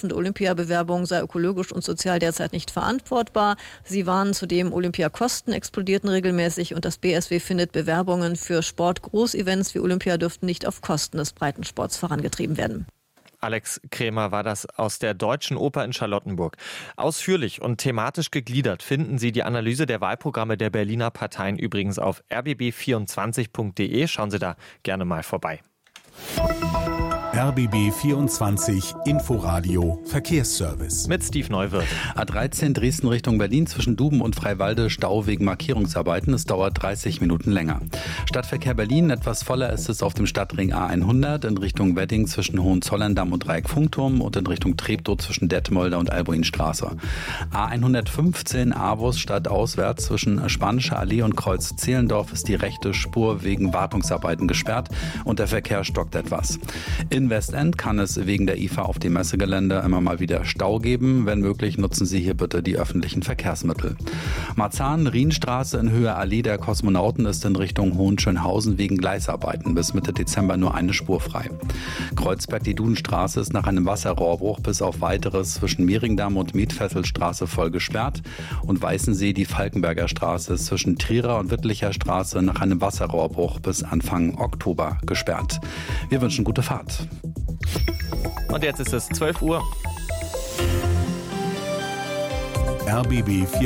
laufende Olympiabewerbung sei ökologisch und sozial derzeit nicht verantwortbar. Sie warnen zudem, Olympiakosten explodierten regelmäßig und das BSW findet, Bewerbungen für Sport-Großevents wie Olympia dürften nicht auf Kosten des Breitensports vorangetrieben werden. Alex Krämer war das aus der Deutschen Oper in Charlottenburg. Ausführlich und thematisch gegliedert finden Sie die Analyse der Wahlprogramme der Berliner Parteien übrigens auf rbb24.de. Schauen Sie da gerne mal vorbei. RBB 24 Inforadio Verkehrsservice. Mit Steve Neuwirth. A13 Dresden Richtung Berlin zwischen Duben und Freiwalde Stau wegen Markierungsarbeiten. Es dauert 30 Minuten länger. Stadtverkehr Berlin, etwas voller ist es auf dem Stadtring A100 in Richtung Wedding zwischen Hohenzollern-Damm und Dreieck-Funkturm und in Richtung Treptow zwischen Detmolder und Albuinstraße. A115 Avus stadtauswärts zwischen Spanische Allee und Kreuz Zehlendorf ist die rechte Spur wegen Wartungsarbeiten gesperrt und der Verkehr stockt etwas. In Westend kann es wegen der IFA auf dem Messegelände immer mal wieder Stau geben. Wenn möglich, nutzen Sie hier bitte die öffentlichen Verkehrsmittel. Marzahn-Rienstraße in Höhe Allee der Kosmonauten ist in Richtung Hohenschönhausen wegen Gleisarbeiten bis Mitte Dezember nur eine Spur frei. Kreuzberg-die-Dudenstraße ist nach einem Wasserrohrbruch bis auf weiteres zwischen Mehringdamm und Mietfesselstraße voll gesperrt und Weißensee die Falkenberger Straße ist zwischen Trierer und Wittlicher Straße nach einem Wasserrohrbruch bis Anfang Oktober gesperrt. Wir wünschen gute Fahrt. Und jetzt ist es 12 Uhr. RBB 4